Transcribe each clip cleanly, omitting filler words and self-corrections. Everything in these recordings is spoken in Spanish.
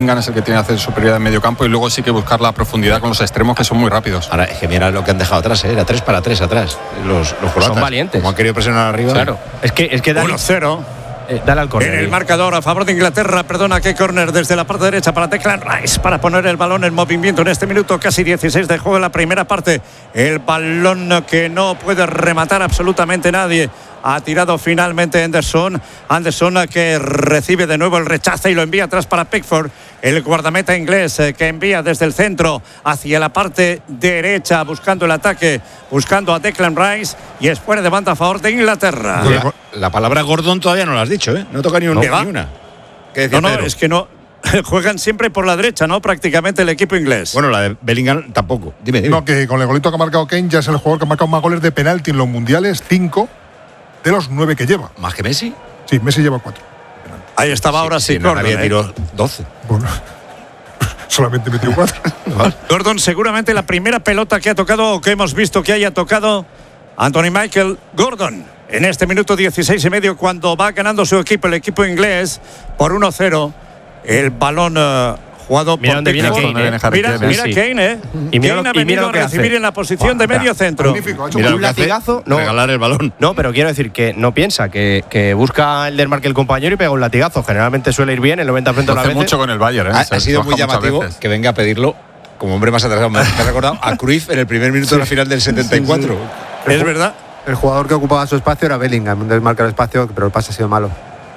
Bellingham es el que tiene que hacer superioridad en medio campo y luego sí que buscar la profundidad con los extremos que son muy rápidos. Ahora, es que mira lo que han dejado atrás, era 3-3 atrás. Los croatas. Son valientes. Como han querido presionar arriba. Claro. Es que 1-0. Dale al córner. En el marcador a favor de Inglaterra, que córner desde la parte derecha para Declan Rice para poner el balón en movimiento en este minuto, casi 16 de juego en la primera parte. El balón que no puede rematar absolutamente nadie. Ha tirado finalmente Anderson que recibe de nuevo el rechazo y lo envía atrás para Pickford, el guardameta inglés que envía desde el centro hacia la parte derecha buscando el ataque, buscando a Declan Rice y es fuera de banda a favor de Inglaterra. La palabra Gordon todavía no la has dicho, ¿eh? No toca ni una. ¿Qué decía Pedro? Es que no. Juegan siempre por la derecha, ¿no? Prácticamente el equipo inglés. Bueno, la de Bellingham tampoco. Dime. No, que con el golito que ha marcado Kane ya es el jugador que ha marcado más goles de penalti en los mundiales, 5 de los 9 que lleva. ¿Más que Messi? Sí, Messi lleva 4. Ahí estaba ahora sí Gordon. Había tirado 12. Bueno, solamente metió 4. Gordon, seguramente la primera pelota que ha tocado o que hemos visto que haya tocado Anthony Michael Gordon. En este minuto 16 y medio, cuando va ganando su equipo, el equipo inglés, por 1-0. El balón jugado mira por dónde viene Kane. Mira Kane, Y mira, Kane ha venido a recibir en la posición de medio centro. Magnífico, un latigazo. No, regalar el balón. No, pero quiero decir que no piensa, que busca el desmarque el compañero y pega un latigazo. Generalmente suele ir bien el 90% de las veces. mucho con el Bayern, ¿eh? Ha sido muy llamativo que venga a pedirlo como hombre más atrasado. Me ha recordado a Cruyff en el primer minuto de la final del 74. Sí. Es verdad. El jugador que ocupaba su espacio era Bellingham, un desmarque al espacio, pero el pase ha sido malo.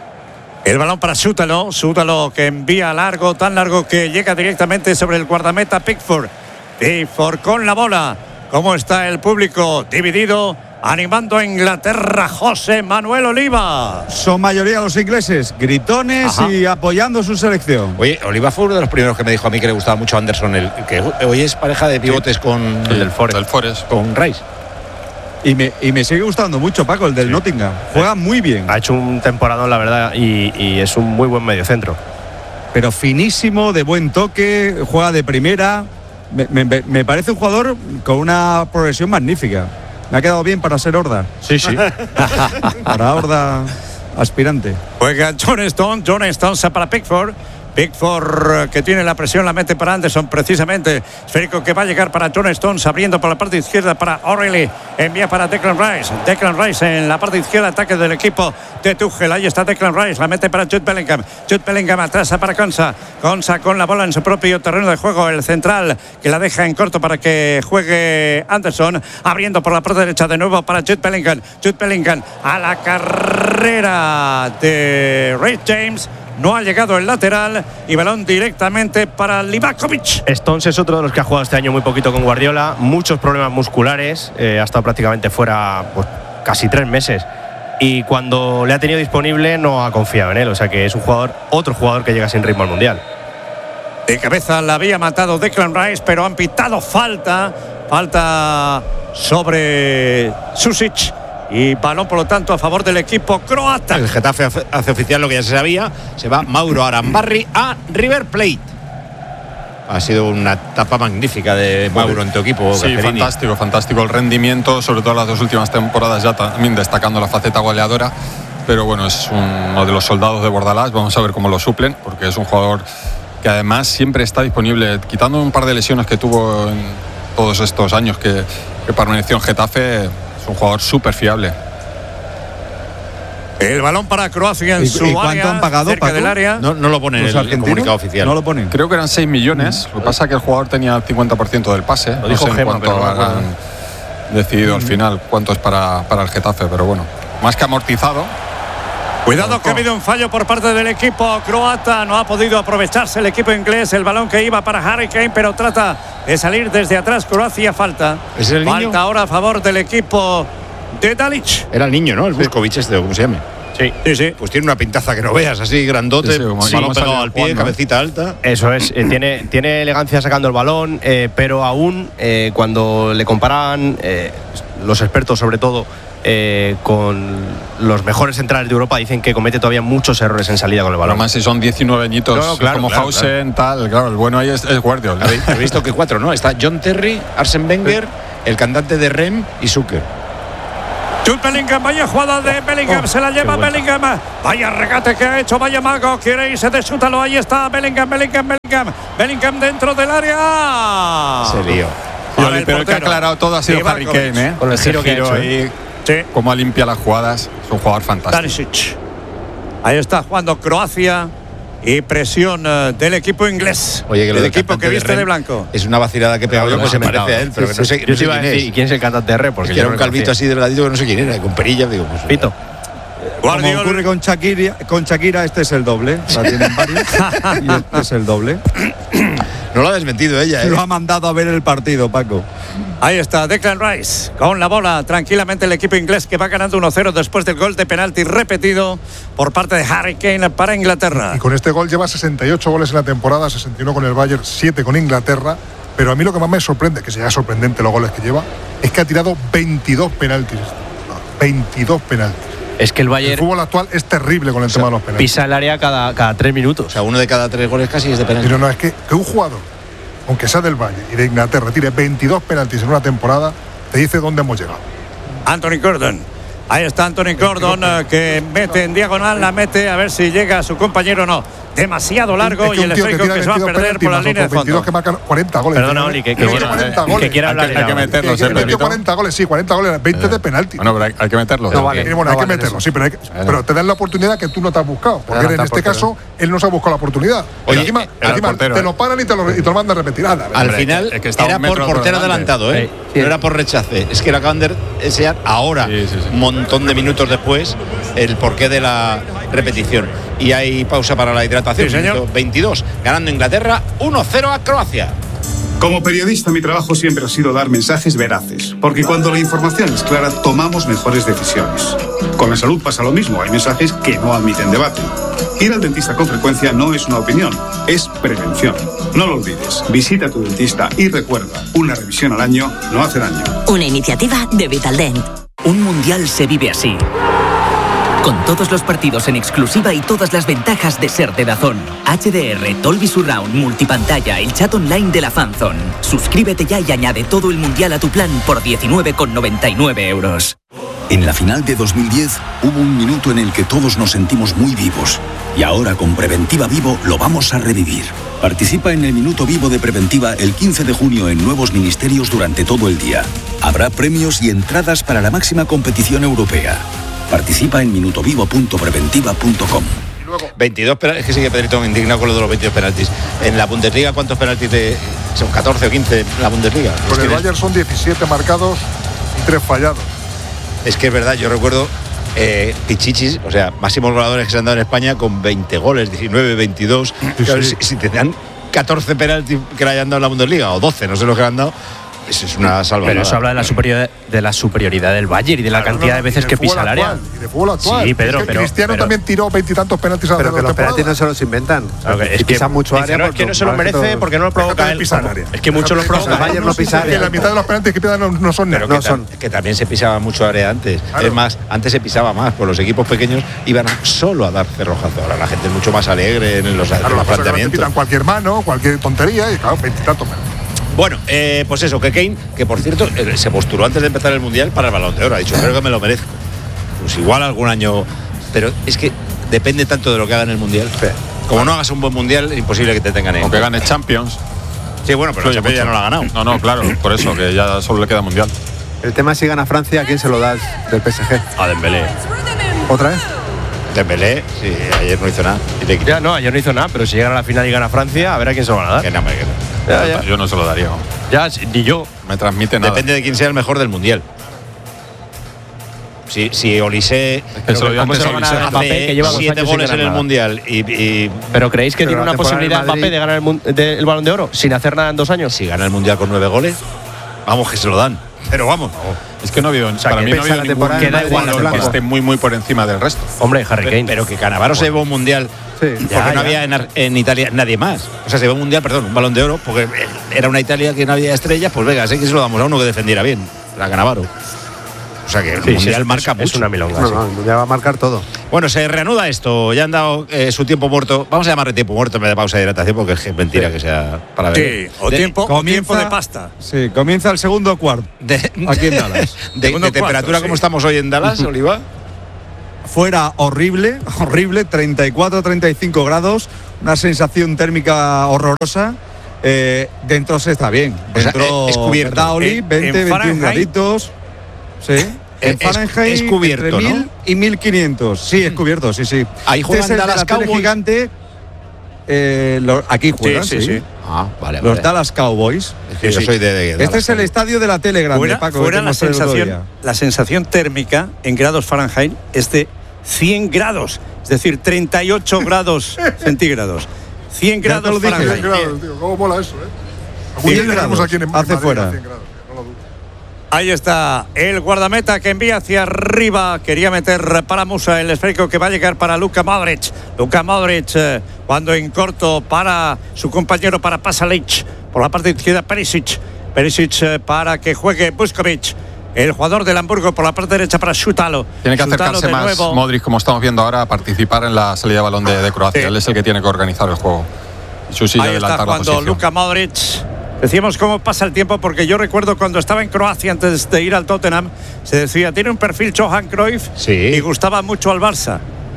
El balón para Sútalo que envía largo, tan largo que llega directamente sobre el guardameta Pickford. Pickford con la bola. ¿Cómo está el público dividido? Animando a Inglaterra, José Manuel Oliva. Son mayoría los ingleses, gritones y apoyando su selección. Oye, Oliva fue uno de los primeros que me dijo a mí que le gustaba mucho a Anderson, el que hoy es pareja de pivotes con el del Forest. Con Rice. Y me sigue gustando mucho, Paco, el del Nottingham. Juega muy bien. Ha hecho un temporadón, la verdad, y es un muy buen mediocentro. Pero finísimo, de buen toque, juega de primera. Me parece un jugador con una progresión magnífica. Me ha quedado bien para ser Horda. Sí. Para Horda aspirante. Juega John Stones para Pickford que tiene la presión, la mete para Anderson precisamente. Esférico que va a llegar para John Stones, abriendo por la parte izquierda para O'Reilly. Envía para Declan Rice en la parte izquierda, ataque del equipo de Tuchel. Ahí está Declan Rice, la mete para Jude Bellingham atrás para Konsa con la bola en su propio terreno de juego. El central que la deja en corto para que juegue Anderson, abriendo por la parte derecha de nuevo para Jude Bellingham a la carrera de Reece James. No ha llegado el lateral y balón directamente para Livakovic. Stones es otro de los que ha jugado este año muy poquito con Guardiola. Muchos problemas musculares. Ha estado prácticamente fuera casi 3 meses. Y cuando le ha tenido disponible no ha confiado en él. O sea que es otro jugador que llega sin ritmo al Mundial. De cabeza la había matado Declan Rice, pero han pitado falta sobre Susic. Y balón, por lo tanto, a favor del equipo croata. El Getafe hace oficial lo que ya se sabía. Se va Mauro Arambarri a River Plate. Ha sido una etapa magnífica de Mauro en tu equipo. Sí, Gasperini. fantástico el rendimiento, sobre todo las 2 últimas temporadas, ya también destacando la faceta goleadora. Pero bueno, es uno de los soldados de Bordalás. Vamos a ver cómo lo suplen, porque es un jugador que además siempre está disponible, quitando un par de lesiones que tuvo en todos estos años que permaneció en Getafe. Es un jugador súper fiable. El balón para Croacia en su área. ¿Cuánto han pagado, cerca del área? No lo pone en el comunicado oficial. No lo ponen. Creo que eran 6 millones. Lo que pasa es que el jugador tenía el 50% del pase. Lo dijo Gemma, cuánto pero han decidido al final cuánto es para el Getafe, pero bueno, más que amortizado. Cuidado que ha habido un fallo por parte del equipo croata. No ha podido aprovecharse el equipo inglés. El balón que iba para Harry Kane, pero trata de salir desde atrás. Croacia falta. ¿Es el niño? Falta ahora a favor del equipo de Dalic. Era el niño, ¿no? El Vuskovic ¿cómo se llama? Sí. Pues tiene una pintaza que no veas, así grandote, balón pegado al pie, cabecita alta. Eso es, tiene elegancia sacando el balón, pero aún cuando le comparan los expertos sobre todo con los mejores centrales de Europa, dicen que comete todavía muchos errores en salida con el balón. Además, si son 19 añitos como Hausen, tal, claro, el bueno ahí es Guardiola. Habéis visto que 4, ¿no? Está John Terry, Arsene Wenger, el cantante de Rem y Zucker. Jude Bellingham, vaya jugada de Bellingham, se la lleva Bellingham. Vaya regate que ha hecho, vaya mago, quiere irse de chútalo, ahí está Bellingham dentro del área. Se lío. Pero el que ha aclarado todo ha sido Harry Kane, ¿eh? Con el giro que ha hecho, ahí, Sí. cómo limpia las jugadas, es un jugador fantástico. Darisic. Ahí está jugando Croacia y presión del equipo inglés. Oye, que lo el del equipo cantante que viste de Ren blanco. Es una vacilada que he pegado yo, pues se parece a él, pero que no sé, Yo te iba a quién decir, es. ¿y quién es el cantante de Re? Porque Es que yo era no un lo calvito conocía. así delgadito que no sé quién era, con perilla, digo, pues. Pito. Como Guardiola. ocurre con Shakira, este es el doble. La tienen varios. Y este es el doble. No lo ha desmentido ella, Lo ha mandado a ver el partido, Paco. Ahí está Declan Rice con la bola. Tranquilamente el equipo inglés que va ganando 1-0 después del gol de penalti repetido por parte de Harry Kane para Inglaterra. Y con este gol lleva 68 goles en la temporada, 61 con el Bayern, 7 con Inglaterra. Pero a mí lo que más me sorprende, que sea sorprendente los goles que lleva, es que ha tirado 22 penaltis. 22 penaltis. Es que el El Bayern fútbol actual es terrible con el tema de los penaltis. pisa el área cada 3 minutos. O sea, uno de cada 3 goles casi es de penalti. Pero no, es que un jugador, aunque sea del Bayern y de Inglaterra, tire 22 penaltis en una temporada, te dice dónde hemos llegado. Anthony Gordon. Ahí está Anthony Gordon que mete en diagonal, la mete a ver si llega a su compañero o no. Demasiado largo Es que y el un tío que esférico tira que se va a 22 perder por la penaltis, línea de más otros 22 fondo. que marcan 40 goles. Perdona, Oli, que Tiene quiera- 40 que goles. quiera hablar Hay que ahora. meterlos, Que metió Pedrito. 40 goles, sí, 40 goles, 20 de penalti. Bueno, pero hay que meterlos. No vale. Bueno, hay no que vale meterlo, eso. sí, pero te dan la oportunidad que tú no te has buscado. Porque en este caso, él no se ha buscado la oportunidad. Oye, encima era el portero, te lo paran y te lo mandan a repetir. Anda, Al hombre. final es que está era un por metro portero por delante. adelantado, ¿eh? Sí. No era por rechace. Es que lo acaban de enseñar ahora, Sí. un montón de minutos después, el porqué de la repetición. Y hay pausa para la hidratación. Sí, señor. Minuto 22, ganando Inglaterra 1-0 a Croacia. Como periodista, mi trabajo siempre ha sido dar mensajes veraces, porque cuando la información es clara, tomamos mejores decisiones. Con la salud pasa lo mismo, hay mensajes que no admiten debate. Ir al dentista con frecuencia no es una opinión, es prevención. No lo olvides, visita a tu dentista y recuerda, una revisión al año no hace daño. Una iniciativa de Vitaldent. Un mundial se vive así. Con todos los partidos en exclusiva y todas las ventajas de ser de DAZN. HDR, Dolby Surround, multipantalla, el chat online de la Fanzone. Suscríbete ya y añade todo el mundial a tu plan por 19,99 euros. En la final de 2010 hubo un minuto en el que todos nos sentimos muy vivos. Y ahora con Preventiva Vivo lo vamos a revivir. Participa en el Minuto Vivo de Preventiva el 15 de junio en nuevos ministerios durante todo el día. Habrá premios y entradas para la máxima competición europea. Participa en minutovivo.preventiva.com. 22 penaltis, es que sigue Pedrito indignado con lo de los 22 penaltis. En la Bundesliga, ¿cuántos penaltis son 14 o 15 en la Bundesliga? Con el Bayern son 17 marcados y 3 fallados. Es que es verdad, yo recuerdo Pichichis, o sea, máximos goleadores que se han dado en España con 20 goles, 19, 22. Claro, si te dan 14 penaltis que le hayan dado en la Bundesliga, o 12, no sé lo que le han dado, eso es una salvajada. Pero eso habla de la superioridad del Bayern y de la cantidad de veces que pisa el área. Y de fútbol actual. Sí, Pedro, Es que pero Cristiano también tiró 20 y tantos penaltis a Pero que los penaltis no se los inventan. Es que pisan mucho área. no, es que no se lo merece porque no lo provoca él. Es que muchos lo provocan. El Bayern no pisa área. Que la mitad de los penaltis que pidan no son Pero netos. que también se pisaba mucho área antes. Claro. Es más, antes se pisaba más, pues los equipos pequeños iban solo a dar cerrojazo. Ahora la gente es mucho más alegre en los Claro, lo que pasa es que no te planteamientos. pitan cualquier mano, cualquier tontería y claro, 20 y tantos penaltis. Bueno, pues eso, que Kane, que por cierto se postuló antes de empezar el Mundial para el Balón de Oro, ha dicho, creo que me lo merezco. Pues igual algún año, pero es que depende tanto de lo que haga en el Mundial. Como no hagas un buen Mundial, es imposible que te tengan en. O que gane Champions. Sí, bueno, pero la Champions ya no la ha ganado. No, claro, por eso, que ya solo le queda Mundial. El tema es si gana Francia, ¿a quién se lo das del PSG? A Dembélé. ¿Otra vez? Dembélé, sí, ayer no hizo nada. Y le quitó. Ya, no, ayer no hizo nada, pero si llegan a la final y gana Francia, a ver a quién se lo van a dar. Que no, hombre, que no. Ya. Yo no se lo daría. ¿no? Ya, ni yo. Me transmite nada. Depende de quién sea el mejor del Mundial. Si Olise que se lo dio ¿Cómo antes se a lo van a Olise. dar? Mbappé, que lleva 2 7 años sin goles en ganar el nada. Mundial y ¿Pero creéis que Pero tiene la una temporada posibilidad del Madrid- Mbappé de ganar el Balón de Oro sin hacer nada en 2 años? si gana el Mundial con 9 goles, vamos que se lo dan. Pero vamos. Es que no ha habido, para que mí no ha pesa habido la ningún temporada del Madrid jugador blanco. que esté muy por encima del resto. Hombre, Harry Kane. Pero que Cannavaro se llevó un Mundial Sí. porque no había en Italia nadie más. O sea, se llevó un Mundial, perdón, un Balón de Oro, porque era una Italia que no había estrellas, pues venga, sé que se lo damos a uno que defendiera bien, a Cannavaro. O sea que el Mundial marca es mucho. una milonga. No, sí. no, el Mundial va a marcar todo. Bueno, se reanuda esto. Ya han dado su tiempo muerto. Vamos a llamarle tiempo muerto en vez de pausa de hidratación, porque es mentira que sea para ver. Sí, o tiempo de pasta. Sí, comienza el segundo cuarto. Aquí en Dallas. De temperatura, sí. ¿Cómo estamos hoy en Dallas, Oliva? Fuera horrible, 34-35 grados, una sensación térmica horrorosa. Dentro se está bien. Dentro es cubierto. ¿Verdad, Oli? 20-21 graditos. Sí. En Fahrenheit, es cubierto, entre 1000 y 1500. Sí, es cubierto, sí. Ahí juegan Dallas Cowboys. Gigante. Aquí juegan, sí. Ah, vale. Los Dallas Cowboys. Es que yo soy de Este es el estadio de la tele grande, Paco. Fuera la sensación térmica en grados Fahrenheit es de 100 grados. Es decir, 38 grados centígrados. 100 grados Fahrenheit. 100 grados, tío. ¿Cómo mola eso, Algún día llegaremos aquí en hace fuera. Ahí está el guardameta que envía hacia arriba. Quería meter para Musa el esférico que va a llegar para Luka Modric. Luka Modric cuando en corto para su compañero, para Pasalic. Por la parte izquierda Perisic. Perisic para que juegue Busquets. El jugador del Hamburgo por la parte derecha para Šutalo. Tiene que acercarse más nuevo. Modric, como estamos viendo ahora, a participar en la salida de balón de Croacia. Sí. Él es el que tiene que organizar el juego. Su silla ahí está cuando Luka Modric. Decíamos cómo pasa el tiempo, porque yo recuerdo cuando estaba en Croacia antes de ir al Tottenham, se decía, tiene un perfil Johan Cruyff y gustaba mucho al Barça.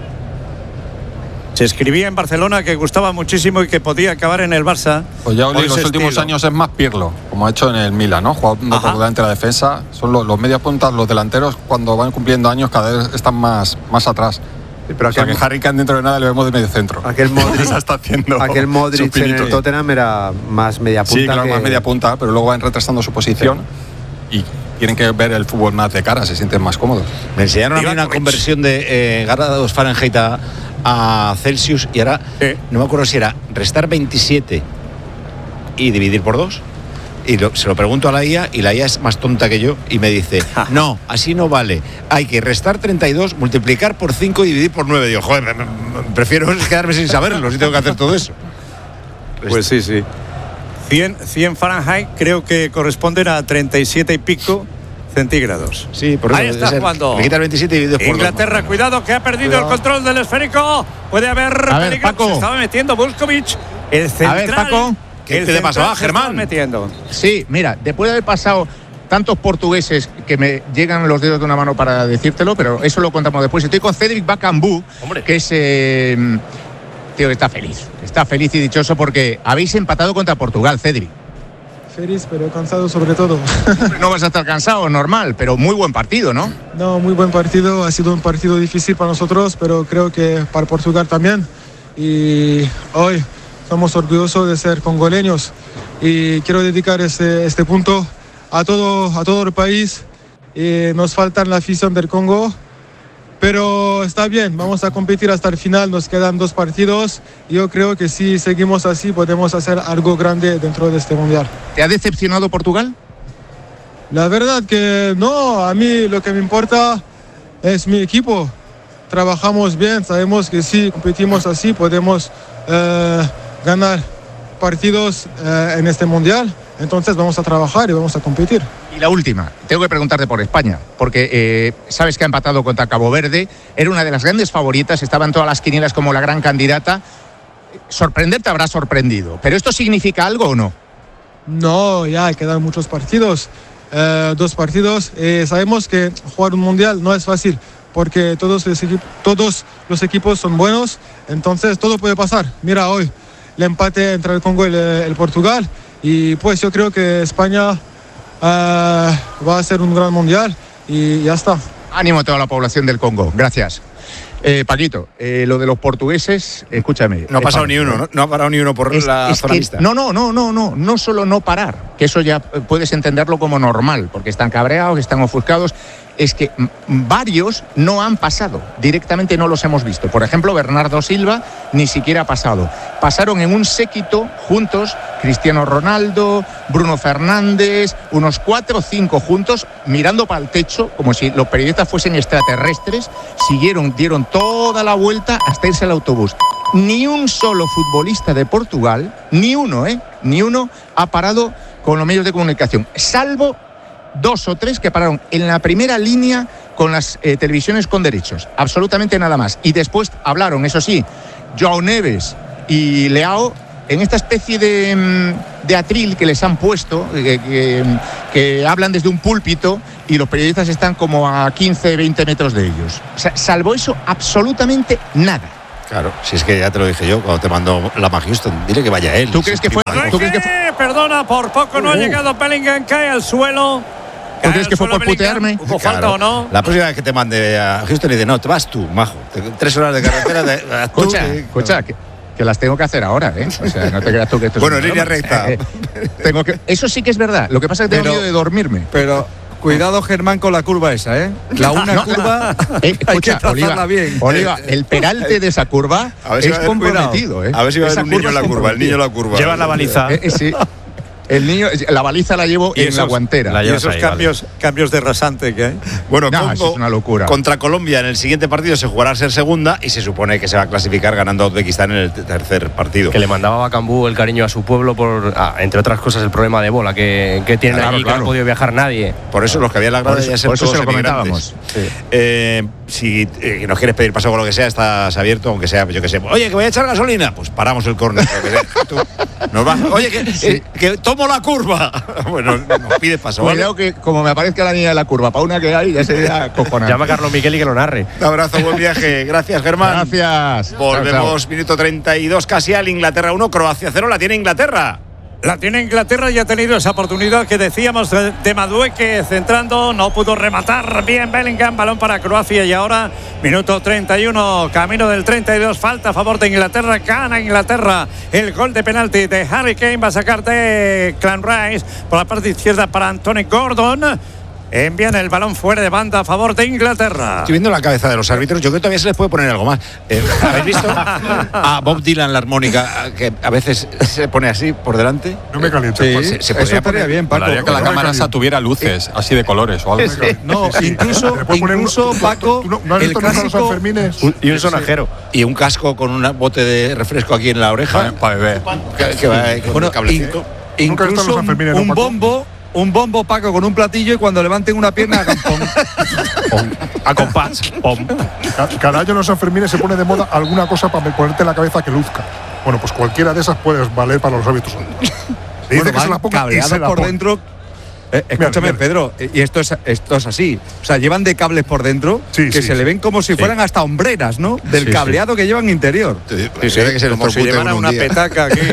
Se escribía en Barcelona que gustaba muchísimo y que podía acabar en el Barça. Pues ya en los últimos años es más Pirlo, como ha hecho en el Milan, ¿no? Jugando por delante de la defensa. Son los medias puntas, los delanteros, cuando van cumpliendo años, cada vez están más atrás. Sí, pero que Harry Kane dentro de nada le vemos de medio centro. Aquel Modric está haciendo. Aquel Modric en el Tottenham era más media punta. Sí, claro, más media punta, pero luego van retrasando su posición y tienen que ver el fútbol más de cara, se sienten más cómodos. Me enseñaron a mí una conversión de grados Fahrenheit a Celsius y ahora no me acuerdo si era restar 27 y dividir por 2. Y se lo pregunto a la IA y la IA es más tonta que yo y me dice, no, así no vale, hay que restar 32, multiplicar por 5 y dividir por 9. Digo, joder, prefiero quedarme sin saberlo si tengo que hacer todo eso. Pues sí. 100 Fahrenheit creo que corresponden a 37 y pico centígrados. Sí, por eso ahí está jugando. Me quita el 27 y dividido por Inglaterra, 2. Cuidado que ha perdido el control del esférico. Puede haber peligro. Paco. Se estaba metiendo Busquets, el central. A ver, Paco. ¿Qué te pasaba, Germán? Sí, mira, después de haber pasado tantos portugueses que me llegan los dedos de una mano para decírtelo, pero eso lo contamos después. Estoy con Cédric Bakambu, que es tío, está feliz y dichoso porque habéis empatado contra Portugal, Cédric. Feliz, pero cansado sobre todo. No vas a estar cansado, normal, pero muy buen partido, ¿no? No, muy buen partido. Ha sido un partido difícil para nosotros, pero creo que para Portugal también. Y hoy somos orgullosos de ser congoleños y quiero dedicar este punto a todo el país. Nos falta la afición del Congo, pero está bien, vamos a competir hasta el final, nos quedan 2 partidos y yo creo que si seguimos así podemos hacer algo grande dentro de este mundial. ¿Te ha decepcionado Portugal? La verdad que no, a mí lo que me importa es mi equipo. Trabajamos bien, sabemos que si competimos así podemos ganar partidos en este mundial, entonces vamos a trabajar y vamos a competir. Y la última, tengo que preguntarte por España, porque sabes que ha empatado contra Cabo Verde, era una de las grandes favoritas, estaba en todas las quinielas como la gran candidata. Sorprenderte habrá sorprendido, ¿pero esto significa algo o no? No, ya quedan muchos partidos, 2 partidos, sabemos que jugar un mundial no es fácil, porque todos los equipos son buenos, entonces todo puede pasar. Mira hoy el empate entre el Congo y el Portugal, y pues yo creo que España va a ser un gran mundial y ya está. Ánimo a toda la población del Congo, gracias. Paquito, lo de los portugueses, escúchame. No ha pasado ni uno, ¿no? No ha parado ni uno por la zona mixta. No solo no parar, que eso ya puedes entenderlo como normal, porque están cabreados, están ofuscados. Es que varios no han pasado, directamente no los hemos visto. Por ejemplo, Bernardo Silva ni siquiera ha pasado. Pasaron en un séquito juntos Cristiano Ronaldo, Bruno Fernández, unos 4 o 5 juntos, mirando para el techo, como si los periodistas fuesen extraterrestres, dieron toda la vuelta hasta irse al autobús. Ni un solo futbolista de Portugal, ni uno ha parado con los medios de comunicación, salvo 2 o 3 que pararon en la primera línea con las televisiones con derechos, absolutamente nada más. Y después hablaron, eso sí, Joao Neves y Leao en esta especie de atril que les han puesto, que hablan desde un púlpito y los periodistas están como a 15, 20 metros de ellos. O sea, salvo eso, absolutamente nada. Claro, si es que ya te lo dije yo cuando te mandó Lama Houston, dile que vaya él. ¿Tú crees que fue? Perdona, por poco no ha llegado Bellingham, cae al suelo. ¿Tú crees que fue por putearme? ¿Hubo falta o no? La próxima vez que te mande a Houston y dice, no, te vas tú, majo. 3 horas de carretera. Escucha, que las tengo que hacer ahora, ¿eh? O sea, no te creas tú que esto bueno, es línea recta. Eso sí que es verdad. Lo que pasa es que tengo miedo de dormirme. Pero cuidado, Germán, con la curva esa, ¿eh? Curva hay que trazarla bien. Oliva, el peralte de esa curva es comprometido, ¿eh? A ver si va a haber un niño en la curva. El niño en la curva. Llevas la baliza. Sí. El niño, la baliza la llevo en la guantera. Y esos cambios de rasante que hay. Bueno, eso es una locura. Contra Colombia en el siguiente partido se jugará a ser segunda y se supone que se va a clasificar ganando a Uzbekistán en el tercer partido. Que le mandaba a Bakambú el cariño a su pueblo por, entre otras cosas, el problema de bola que tienen allí, que no ha podido viajar nadie. Por eso los que había en la grada ya por eso se lo comentábamos. Sí. Si nos quieres pedir paso con lo que sea, estás abierto, aunque sea, yo que sé. Oye, que voy a echar gasolina, pues paramos el córner. Oye, que tomo la curva. Bueno, nos pides paso. Cuidado que como me aparezca la niña de la curva, para una que hay, ya sería cojonante. Llama a Carlos Miquel y que lo narre. Un abrazo, buen viaje. Gracias, Germán. Gracias. Volvemos, chao. Minuto 32 casi al Inglaterra 1, Croacia 0, la tiene Inglaterra. La tiene Inglaterra y ha tenido esa oportunidad que decíamos de Madueke centrando, no pudo rematar bien Bellingham, balón para Croacia y ahora minuto 31, camino del 32, falta a favor de Inglaterra, gana Inglaterra, el gol de penalti de Harry Kane va a sacar de Clan Rice por la parte izquierda para Anthony Gordon. Envían el balón fuera de banda a favor de Inglaterra. Estoy viendo la cabeza de los árbitros. Yo creo que todavía se les puede poner algo más. ¿Habéis visto a Bob Dylan la armónica que a veces se pone así por delante? No me calientes. Sí, se eso estaría bien, Paco. Molaría que la cámara esa tuviera luces así de colores o algo. No, incluso Paco, ¿No has el visto nunca los clásico Sanfermines? Y un sonajero. Y un casco con un bote de refresco aquí en la oreja. Para beber. Que va con el cablecito. Nunca he visto los incluso Sanfermines, un ¿no, Paco? bombo. Un bombo, Paco, con un platillo y cuando levanten una pierna hagan pom. A compás. Cada año en los Sanfermines se pone de moda alguna cosa para ponerte en la cabeza que luzca. Bueno, pues cualquiera de esas puedes valer para los árbitros. Le dice que se la ponga y cableados se la por pone. dentro. Escúchame, Mira. Pedro, y esto es así. O sea, llevan de cables por dentro se le ven como si fueran hasta hombreras, ¿no? Del cableado que llevan interior. Que se como si llevara una petaca aquí.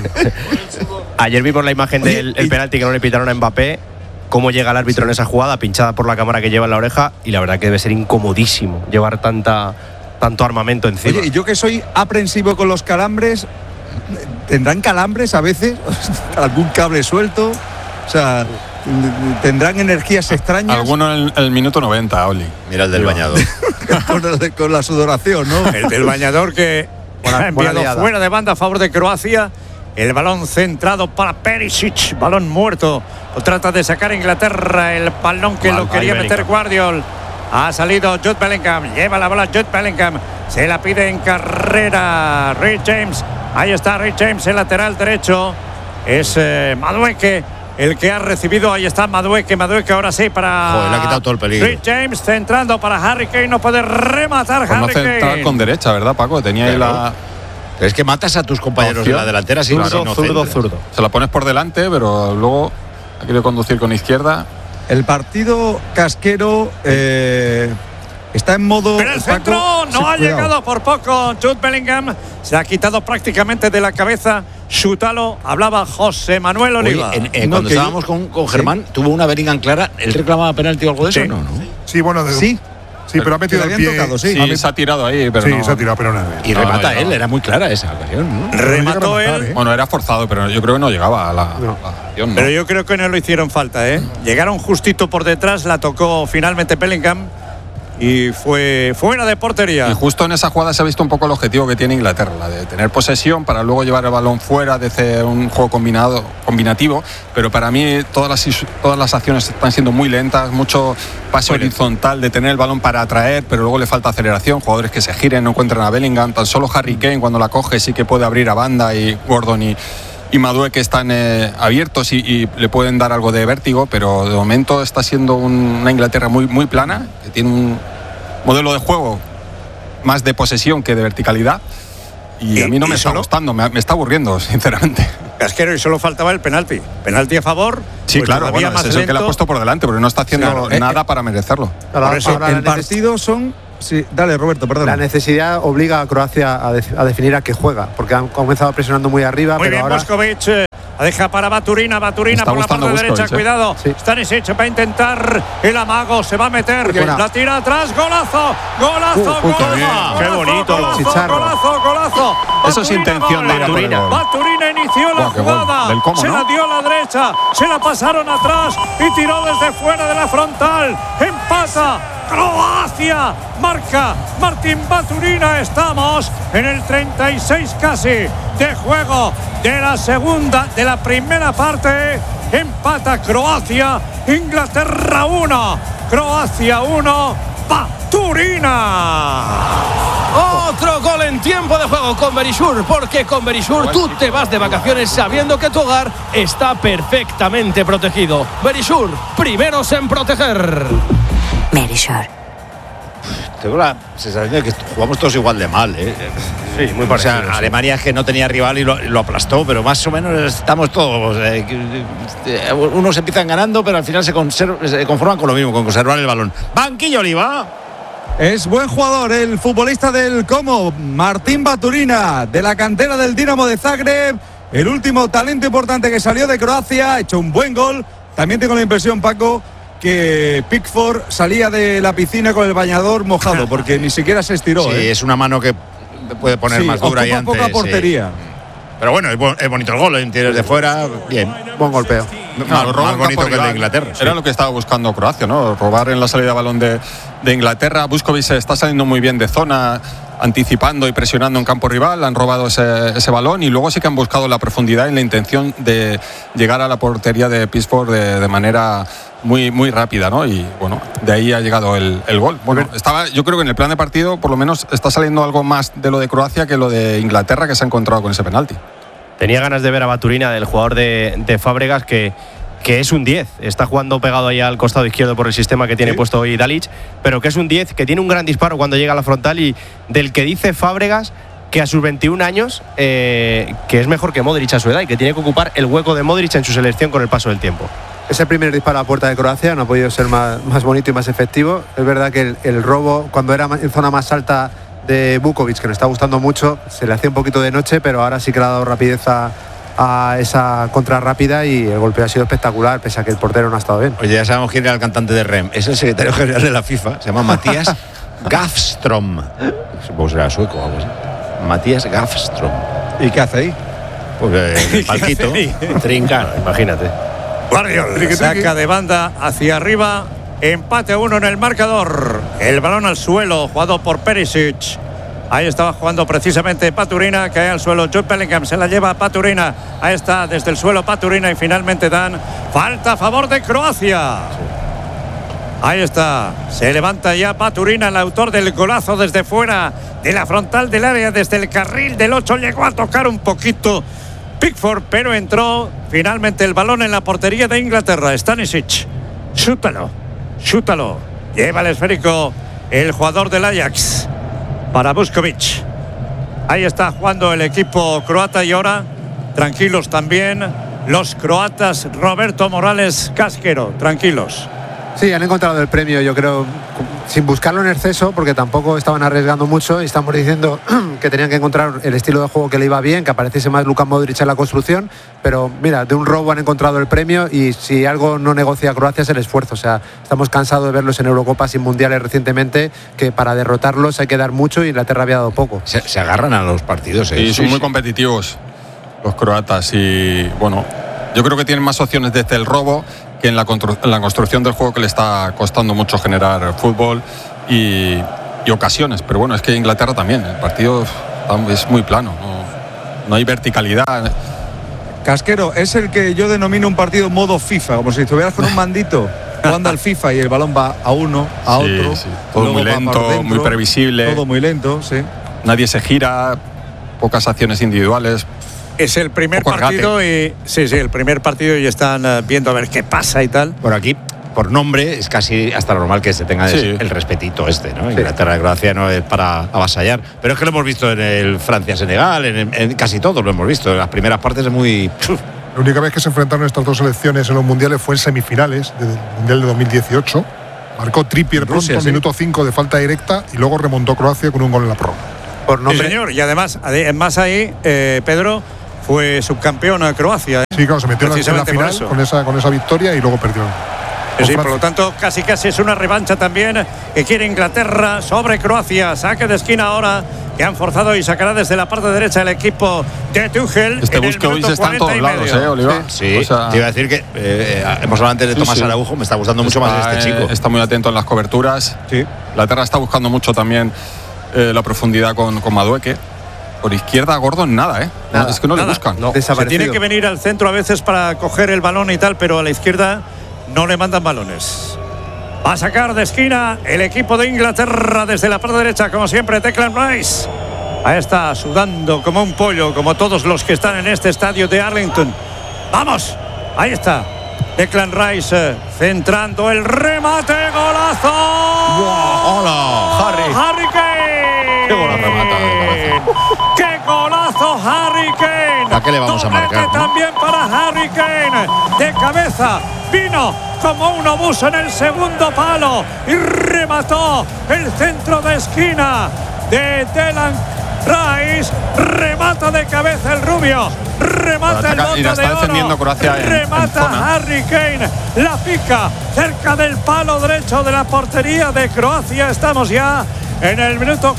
Ayer vimos la imagen del penalti que no le pitaron a Mbappé, cómo llega el árbitro en esa jugada, pinchada por la cámara que lleva en la oreja, y la verdad que debe ser incomodísimo llevar tanto armamento encima. Oye, y yo que soy aprensivo con los calambres, ¿tendrán calambres a veces? ¿Algún cable suelto? O sea, ¿tendrán energías extrañas? Alguno en el minuto 90, Oli. Mira el del bañador. con la sudoración, ¿no? El del bañador que ha enviado fuera de banda a favor de Croacia. El balón centrado para Perisic, balón muerto. Lo trata de sacar Inglaterra, el balón que lo quería meter Guardiol. Ha salido Jude Bellingham, lleva la bola Jude Bellingham. Se la pide en carrera Reece James. Ahí está Reece James, el lateral derecho. Es Madueke el que ha recibido. Ahí está Madueke ahora sí para... Joder, le ha quitado todo el peligro. Reece James centrando para Harry Kane, no puede rematar Pues no Harry Kane. centrar con derecha, ¿verdad, Paco? Tenía ahí la... Es que matas a tus compañeros de la delantera sin zurdo. Se la pones por delante, pero luego ha querido conducir con izquierda. El partido casquero está en modo. Pero el centro no ha llegado por poco. Jude Bellingham se ha quitado prácticamente de la cabeza. Chutalo, hablaba José Manuel Oliva. Oye, cuando estábamos con Germán, tuvo una Bellingham clara. ¿Él reclamaba penalti o algo de eso? No. Sí, bueno, Sí, pero ha metido el pie. Tocado, Sí, se ha tirado ahí, pero no. se ha tirado, pero nada. Y remata él, era muy clara esa ocasión, ¿no? Remató él. Bueno, era forzado, pero yo creo que no llegaba a la acción, ¿no? Pero yo creo que no lo hicieron falta, ¿eh? Llegaron justito por detrás, la tocó finalmente Bellingham y fue fuera de portería. Y justo en esa jugada se ha visto un poco el objetivo que tiene Inglaterra, la de tener posesión para luego llevar el balón fuera, de hacer un juego combinativo, pero para mí todas las acciones están siendo muy lentas, mucho pase horizontal de tener el balón para atraer, pero luego le falta aceleración, jugadores que se giren, no encuentran a Bellingham, tan solo Harry Kane cuando la coge sí que puede abrir a banda y Gordon y Madueke que están abiertos y le pueden dar algo de vértigo, pero de momento está siendo una Inglaterra muy, muy plana, que tiene un modelo de juego más de posesión que de verticalidad, y a mí no me está gustando, me está aburriendo, sinceramente. Casquero, y solo faltaba el penalti. Penalti a favor. Sí, pues claro, bueno, ese es el que le ha puesto por delante, porque no está haciendo nada para merecerlo. Por eso, el partido son... Sí, dale, Roberto, perdón. La necesidad obliga a Croacia a definir a qué juega, porque han comenzado presionando muy arriba, muy pero bien, ahora... Buscovic deja para Baturina por la parte derecha, cuidado. Sí. Stanisic va a intentar el amago, se va a meter, la tira atrás, golazo. Qué bonito. Golazo. Eso es intención de Baturina. Baturina inició la jugada, se la dio a la derecha, se la pasaron atrás y tiró desde fuera de la frontal. Empata Croacia, marca Martín Baturina. Estamos en el 36 casi de juego de la primera parte. Empata Croacia, Inglaterra 1, Croacia 1, Baturina. Otro gol en tiempo de juego con Berisur, porque con Berisur tú te vas de vacaciones sabiendo que tu hogar está perfectamente protegido. Berisur, primeros en proteger. Berisur. Tengo la sensación de que jugamos todos igual de mal, ¿eh? Sí, muy parecido. O sea, Alemania es que no tenía rival y lo aplastó, pero más o menos estamos todos. Unos empiezan ganando, pero al final se conforman con lo mismo, con conservar el balón. Banquillo, Oliva. Es buen jugador el futbolista del Como, Martín Baturina, de la cantera del Dinamo de Zagreb. El último talento importante que salió de Croacia, ha hecho un buen gol. También tengo la impresión, Paco, que Pickford salía de la piscina con el bañador mojado, porque ni siquiera se estiró. Sí, es una mano que puede poner más dura y antes. Poca portería. Sí. Pero bueno, es bonito el gol, tienes de fuera, bien. Buen golpeo. Más bonito que el de Inglaterra. Era lo que estaba buscando Croacia, ¿no? Robar en la salida de balón de Inglaterra. Buscovic está saliendo muy bien de zona, anticipando y presionando en campo rival. Han robado ese balón y luego sí que han buscado la profundidad y la intención de llegar a la portería de Pickford de manera muy, muy rápida, ¿no? Y bueno, de ahí ha llegado el gol. Bueno, yo creo que en el plan de partido por lo menos está saliendo algo más de lo de Croacia que lo de Inglaterra, que se ha encontrado con ese penalti. Tenía ganas de ver a Baturina, del jugador de Fábregas, que es un 10. Está jugando pegado ahí al costado izquierdo por el sistema que tiene puesto hoy Dalic, pero que es un 10, que tiene un gran disparo cuando llega a la frontal y del que dice Fábregas que a sus 21 años que es mejor que Modric a su edad y que tiene que ocupar el hueco de Modric en su selección con el paso del tiempo. Es el primer disparo a la puerta de Croacia, no ha podido ser más bonito y más efectivo. Es verdad que el robo, cuando era en zona más alta de Vukovic, que nos está gustando mucho, se le hacía un poquito de noche, pero ahora sí que le ha dado rapidez a esa contra rápida y el golpeo ha sido espectacular, pese a que el portero no ha estado bien. Oye, ya sabemos quién era el cantante de REM. Es el secretario general de la FIFA, se llama Matías Gafström. Supongo que será sueco o algo así. Matías Gafström. ¿Y qué hace ahí? Pues el palquito. Trincar, imagínate. Barriol saca de banda hacia arriba. Empate 1 en el marcador. El balón al suelo, jugado por Perisic. Ahí estaba jugando precisamente Baturina, cae al suelo. Jude Bellingham se la lleva a Baturina. Ahí está desde el suelo Baturina y finalmente dan falta a favor de Croacia. Ahí está, se levanta ya Baturina, el autor del golazo desde fuera de la frontal del área, desde el carril del 8. Llegó a tocar un poquito Pickford, pero entró finalmente el balón en la portería de Inglaterra. Stanisic, chútalo. Lleva el esférico el jugador del Ajax para Buscovic. Ahí está jugando el equipo croata y ahora tranquilos también los croatas. Roberto Morales, Casquero, tranquilos. Sí, han encontrado el premio, yo creo, sin buscarlo en exceso, porque tampoco estaban arriesgando mucho y estamos diciendo que tenían que encontrar el estilo de juego que le iba bien, que apareciese más Luka Modric en la construcción, pero mira, de un robo han encontrado el premio y si algo no negocia Croacia es el esfuerzo. O sea, estamos cansados de verlos en Eurocopas y Mundiales recientemente, que para derrotarlos hay que dar mucho y Inglaterra había dado poco. Se agarran a los partidos. Y son muy competitivos los croatas y bueno, yo creo que tienen más opciones desde el robo que en la construcción del juego, que le está costando mucho generar fútbol y ocasiones. Pero bueno, es que Inglaterra también, el partido es muy plano, no hay verticalidad. Casquero, es el que yo denomino un partido modo FIFA, como si estuvieras con un mandito jugando al FIFA y el balón va a uno, a otro. Sí. Todo muy lento, dentro, muy previsible. Todo muy lento, sí. Nadie se gira, pocas acciones individuales. Es el primer partido y el primer partido y están viendo a ver qué pasa y tal. Por aquí, por nombre, es casi hasta normal que se tenga el respetito ¿no? Inglaterra y Croacia no es para avasallar. Pero es que lo hemos visto en el Francia-Senegal, en casi todos lo hemos visto. En las primeras partes es muy... La única vez que se enfrentaron estas dos selecciones en los mundiales fue en semifinales del Mundial de 2018. Marcó Trippier pronto, minuto 5 de falta directa, y luego remontó Croacia con un gol en la prórroga. Por nombre. Sí, señor, y además ahí, Pedro, fue subcampeón a Croacia. Sí, claro, se metió en la final con esa victoria y luego perdió. Sí, por lo tanto, casi es una revancha también que quiere Inglaterra sobre Croacia. Saque de esquina ahora, que han forzado y sacará desde la parte derecha el equipo de Tuchel. Busquets está en todos lados, Oliva. Sí, o sea, te iba a decir que hemos hablado antes de Tomás Araujo, me está gustando mucho más este chico. Está muy atento en las coberturas. Sí. Inglaterra está buscando mucho también la profundidad con Madueke. Por izquierda, Gordon, nada. Es que no le buscan. Se tiene que venir al centro a veces para coger el balón y tal, pero a la izquierda no le mandan balones. Va a sacar de esquina el equipo de Inglaterra desde la parte derecha, como siempre, Declan Rice. Ahí está, sudando como un pollo, como todos los que están en este estadio de Arlington. ¡Vamos! Ahí está. Declan Rice centrando el remate. ¡Golazo! Wow, ¡hola! Harry Kane. ¡Qué golazo remata! ¡Qué golazo Harry Kane! ¿A qué le vamos a marcar? También para Harry Kane. De cabeza. Vino como un obús en el segundo palo y remató el centro de esquina de Declan Rice. Remata de cabeza el rubio. Remata el bote de oro. Remata Harry Kane. La pica cerca del palo derecho de la portería de Croacia. Estamos ya en el minuto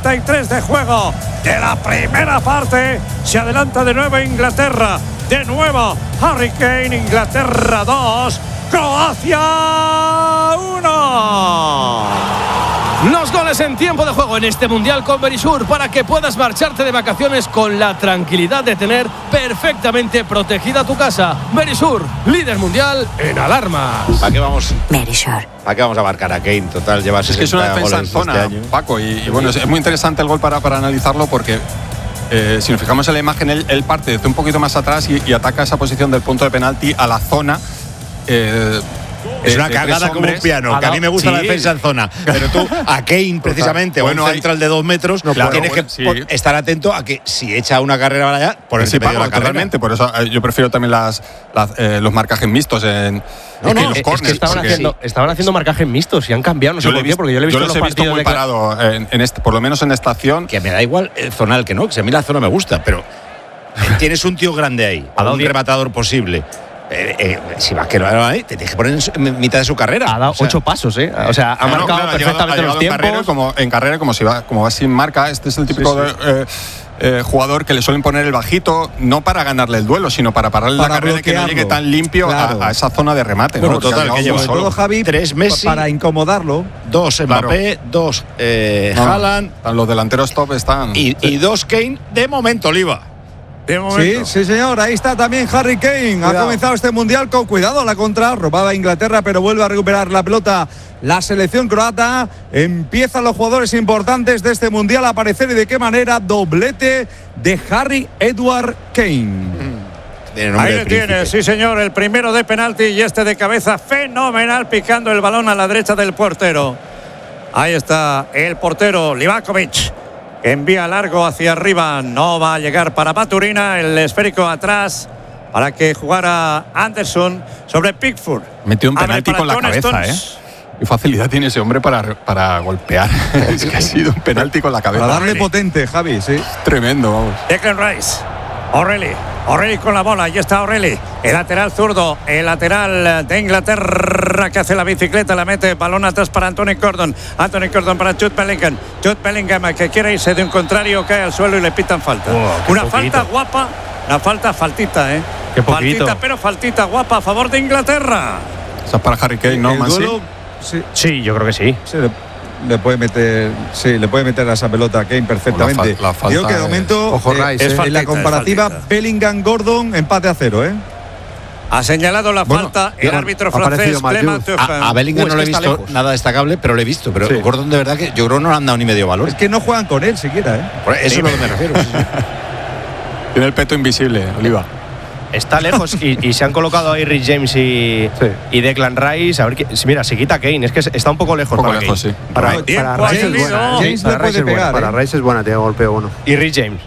43 de juego de la primera parte. Se adelanta de nuevo Inglaterra. De nuevo Harry Kane. Inglaterra 2, Croacia 1. Los goles en tiempo de juego en este Mundial con Verisur, para que puedas marcharte de vacaciones con la tranquilidad de tener perfectamente protegida tu casa. Verisur, líder mundial en alarmas. ¿Para qué vamos? Verisur. ¿Para qué vamos a marcar a Kane? Total, lleva 60 goles. Es que es una defensa en zona, este Paco, y bueno, es muy interesante el gol para analizarlo, porque si nos fijamos en la imagen, él parte desde un poquito más atrás y ataca esa posición del punto de penalti a la zona. Es una cagada como un piano, que a mí me gusta la defensa en zona, pero tú a Kane precisamente, o un central de 2 metros, tienes que estar atento a que si echa una carrera para allá, por el medio de la carrera. Totalmente, por eso yo prefiero también los marcajes mixtos en los corners. Es que estaban haciendo marcajes mixtos y han cambiado, no sé por qué, porque yo le he visto los partidos muy parado, por lo menos en esta acción. Que me da igual el zonal que no, que a mí la zona me gusta, pero tienes un tío grande ahí, un rematador posible. Si vas que no ahí, te tienes que poner en mitad de su carrera. Ha dado 8 pasos, O sea, ha marcado perfectamente los tiempos. En carrera, como va sin marca. Este es el típico jugador que le suelen poner el bajito, no para ganarle el duelo, sino para pararle la carrera y que no llegue tan limpio a esa zona de remate. Bueno, total, que lleva todo Javi, 3 Messi para incomodarlo. 2 Mbappé, 2 Haaland. Los delanteros top están. Y 2 Kane de momento, Oliva. Sí, señor, ahí está también Harry Kane. Cuidado. Ha comenzado este mundial con cuidado a la contra, robaba Inglaterra, pero vuelve a recuperar la pelota la selección croata. Empiezan los jugadores importantes de este mundial a aparecer, y de qué manera. Doblete de Harry Edward Kane. Ahí le tiene, sí señor, el primero de penalti y este de cabeza fenomenal, picando el balón a la derecha del portero. Ahí está el portero Livakovic. Envía largo hacia arriba, no va a llegar para Baturina, el esférico atrás para que jugara Anderson sobre Pickford. Metió un penalti con la cabeza, Qué facilidad tiene ese hombre para golpear. Es que ha sido un penalti con la cabeza. Para darle potente, Javi, sí. Tremendo, vamos. Declan Rice, O'Reilly con la bola, ahí está O'Reilly, el lateral zurdo, el lateral de Inglaterra que hace la bicicleta, la mete, balón atrás para Anthony Gordon para Jude Bellingham que quiere irse de un contrario, cae al suelo y le pitan falta. Una falta guapa, faltita, Qué poquito. Faltita guapa a favor de Inglaterra. Esa es para Harry Kane, ¿no, Mansi? Sí, yo creo que sí. Le puede meter a esa pelota a Kane perfectamente. La falta digo que de momento ojo, Rice, en la comparativa Bellingham-Gordon, empate a 0, Ha señalado la falta el árbitro francés Clément Turpin. A Bellingham no le he visto nada destacable, pero le he visto. Pero Gordon, de verdad, que yo creo que no le han dado ni medio valor. Es que no juegan con él siquiera, Eso es lo que me refiero. Tiene el peto invisible, Oliva. Está lejos y se han colocado ahí Rich James y Declan Rice. A ver, mira, se quita Kane. Es que está un poco lejos. Un poco lejos, sí. Para Rice es buena. James le puede pegar. Para Rice es buena, tiene golpeo bueno. Y Rich James.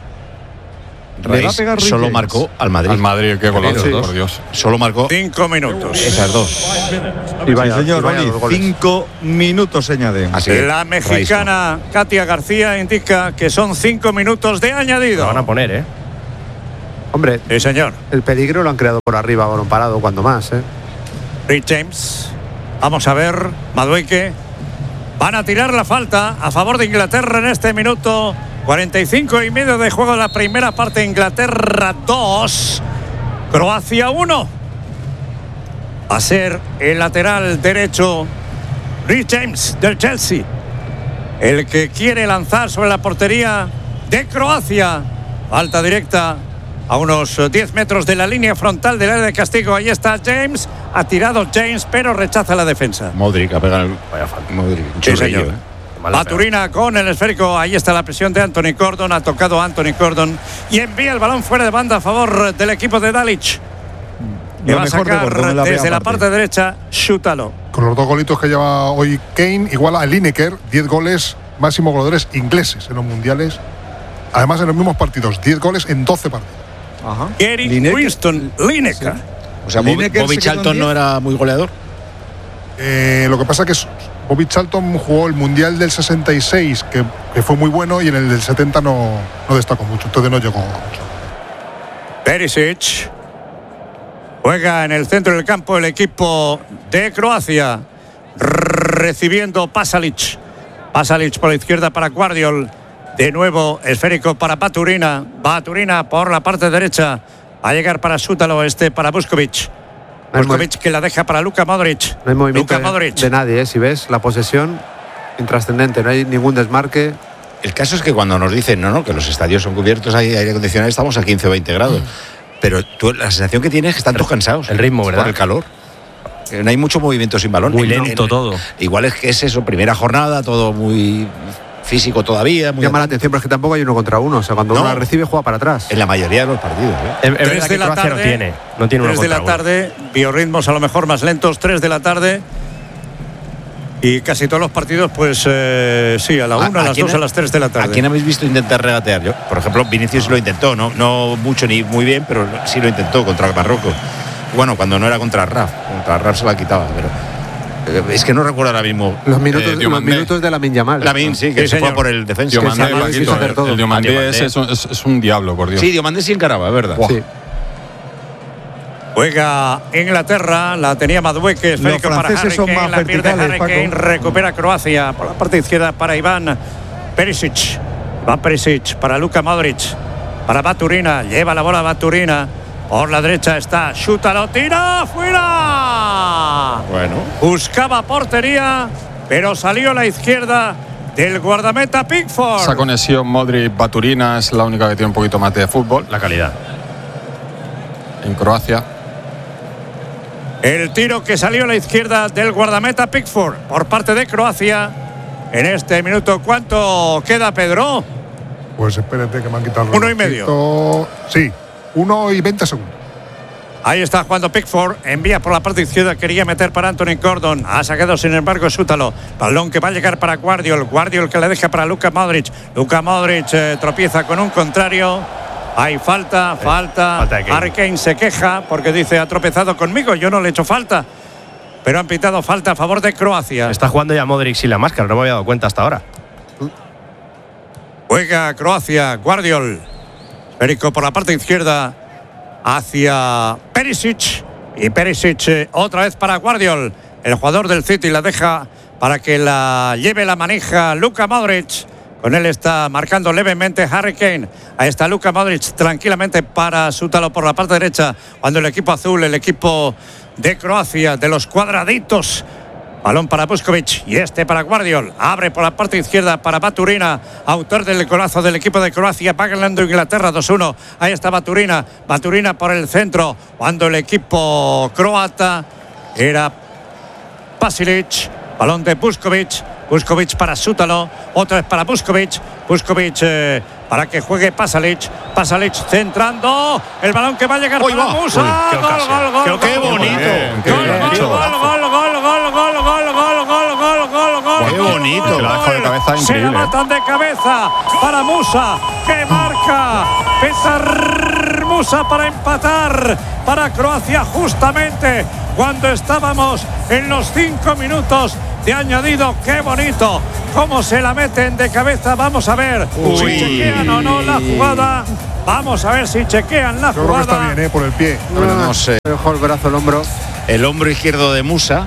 Le va a pegar Rich solo James. marcó al Madrid. Al Madrid, qué golazo, Sí. por Dios. Solo marcó 5 minutos. esas dos. Y vaya, Sí, señor, y vaya Oli, dos goles. 5 minutos se añaden. Así que, La mexicana Katia García indica que son 5 minutos de añadido. Lo van a poner, Hombre, Sí, señor. el peligro lo han creado por arriba, balón parado, cuando más, Rich James. Vamos a ver, Madueque. Van a tirar la falta a favor de Inglaterra en este minuto. 45 y medio de juego de la primera parte. Inglaterra 2, Croacia 1. Va a ser el lateral derecho Rich James del Chelsea, el que quiere lanzar sobre la portería de Croacia. Falta directa a unos 10 metros de la línea frontal del área de castigo. Ahí está James. Ha tirado James, pero rechaza la defensa. Modric ha pegado el. Modric, un Sí, churrillo, señor. Baturina con el esférico. Ahí está la presión de Anthony Gordon. Ha tocado Anthony Gordon y envía el balón fuera de banda a favor del equipo de Dalic, que Lo va a mejor de sacar Gordon en la desde primera la parte derecha. Shútalo. Con los 2 golitos que lleva hoy Kane, igual a Lineker, 10 goles, máximos goleadores ingleses en los mundiales. Además, en los mismos partidos, 10 goles en 12 partidos. Ajá. Gary Lineker. Winston Lineker. O sea, Lineker Bobby se quedó en Charlton no 10. era muy goleador. Lo que pasa es que Bobby Charlton jugó el Mundial del 66, que fue muy bueno, y en el del 70 no destacó mucho, entonces no llegó mucho. Perisic juega en el centro del campo el equipo de Croacia, recibiendo Pasalic. Pasalic por la izquierda para Guardiol. De nuevo esférico para Baturina. Baturina por la parte derecha. Va a llegar para Sútalo, para Vuskovic. Vuskovic que la deja para Luka Modric. No hay movimiento Luka Modric. de nadie, si ves la posesión, intrascendente, no hay ningún desmarque. El caso es que cuando nos dicen, no, que los estadios son cubiertos, hay aire acondicionado, estamos a 15 o 20 grados. Pero tú, la sensación que tienes es que están todos cansados. El ritmo, ¿verdad? Por el calor. No hay mucho movimiento sin balón. Muy lento todo. Igual es que es eso, primera jornada, todo muy físico todavía. Muy Llama la atención, pero es que tampoco hay 1 contra 1. O sea, cuando No. uno la recibe, juega para atrás. En la mayoría de los partidos. Es 3 verdad de que la Croacia tarde. no tiene 1 3 de la contra 1. tarde. Biorritmos a lo mejor más lentos. 3 de la tarde. Y casi todos los partidos, pues sí, a la 1, a las 2, a las 3 de la tarde. ¿A quién habéis visto intentar regatear? Yo, por ejemplo, Vinicius lo intentó, no mucho ni muy bien, pero sí lo intentó contra Marruecos. Bueno, cuando no era contra Raf. Contra Raf se la quitaba, pero es que no recuerdo ahora mismo. Los minutos, Diomandé. de Lamine Yamal. Lamin, sí, que Sí, se fue señor. por el defensa. Diomandé, Samal Paquito, quiso hacer todo. el Diomandé Diomandé. es un diablo, por Dios. Sí, Diomandé sí encaraba, es verdad. Sí. Juega Inglaterra, la tenía Madueque, esférico para Harry franceses son Kane, más la pierde verticales, Harry Kane, Paco. recupera Croacia por la parte izquierda para Iván Perisic. Va Perisic para Luka Modric, para Baturina, lleva la bola Baturina, por la derecha está, Shútalo, tira, fuera. Bueno. Buscaba portería, pero salió a la izquierda del guardameta Pickford. Esa conexión Modric-Baturina es la única que tiene un poquito más de fútbol. La calidad. En Croacia. El tiro que salió a la izquierda del guardameta Pickford por parte de Croacia. En este minuto, ¿cuánto queda, Pedro? Pues espérate que me han quitado el 1 y medio. relojito. Sí, 1 y 20 segundos. Ahí está jugando Pickford, envía por la parte izquierda, quería meter para Anthony Gordon, ha sacado sin embargo Sútalo, balón que va a llegar para Guardiol que le deja para Luka Modric, tropieza con un contrario, hay falta de Kane. Harry Kane se queja porque dice ha tropezado conmigo, yo no le he hecho falta, pero han pitado falta a favor de Croacia. Está jugando ya Modric sin la máscara, no me había dado cuenta hasta ahora. Juega Croacia, Guardiol, esférico por la parte izquierda hacia Perisic y Perisic otra vez para Guardiol, el jugador del City, la deja para que la lleve la manija Luka Modric. Con él está marcando levemente Harry Kane. Ahí está Luka Modric tranquilamente para Sútalo por la parte derecha. Cuando el equipo azul, el equipo de Croacia, de los cuadraditos. Balón para Vuskovic y para Guardiol. Abre por la parte izquierda para Baturina, autor del golazo del equipo de Croacia. Va ganando Inglaterra 2-1. Ahí está Baturina. Baturina por el centro. Cuando el equipo croata era Pasilic. Balón de Vuskovic. Vuskovic para Sútalo. Otra vez para Vuskovic. Vuskovic para que juegue Pasalic centrando, el balón que va a llegar para Musa. Gol. ¡Qué bonito! ¡Qué bonito! Se la dejó de cabeza, Se increíble. la matan de cabeza para Musa, que marca Petar Musa para empatar para Croacia, justamente cuando estábamos en los 5 minutos de añadido. ¡Qué bonito! Cómo se la meten de cabeza. Vamos a ver si chequean o no la jugada. Vamos a ver si chequean la Yo jugada. creo que está bien, por el pie. No sé. Mejor el brazo, el hombro. El hombro izquierdo de Musa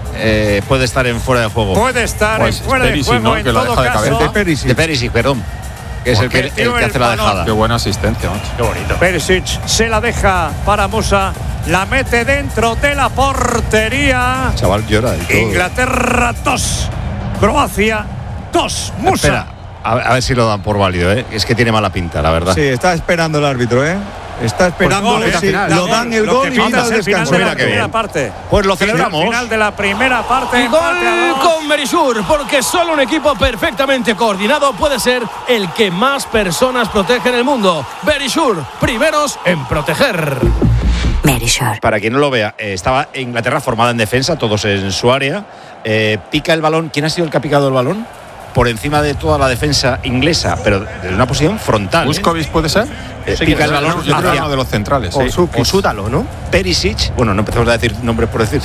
puede estar en fuera de juego. Puede estar Pues en fuera de Perisic, juego, ¿no? en Que la todo deja de caso. cabeza. De Perisic, perdón. Que es el que hace la dejada. Qué buena asistencia, macho. Qué bonito. Perisic se la deja para Musa, la mete dentro de la portería. Chaval llora y todo. Inglaterra 2, Croacia 2. Musa. Espera, a ver si lo dan por válido, ¿eh? Es que tiene mala pinta, la verdad. Sí, está esperando el árbitro, ¿eh? Está esperando Pues si final, lo dan el gol y viene al el final descanso. de la Mira qué primera bien. parte. Pues lo celebramos. El final de la primera parte. Y empate a gol 2. con Berisur, porque solo un equipo perfectamente coordinado puede ser el que más personas protege en el mundo. Berisur, primeros en proteger. Verisur. Para quien no lo vea, estaba Inglaterra formada en defensa, todos en su área. Pica el balón. ¿Quién ha sido el que ha picado el balón? Por encima de toda la defensa inglesa, pero de una posición frontal. ¿Buscovic puede ser? Pica el balón Yo creo que hacia uno de los centrales. O Sútalo, ¿no? Perisic. Bueno, no empezamos a decir nombres por decir.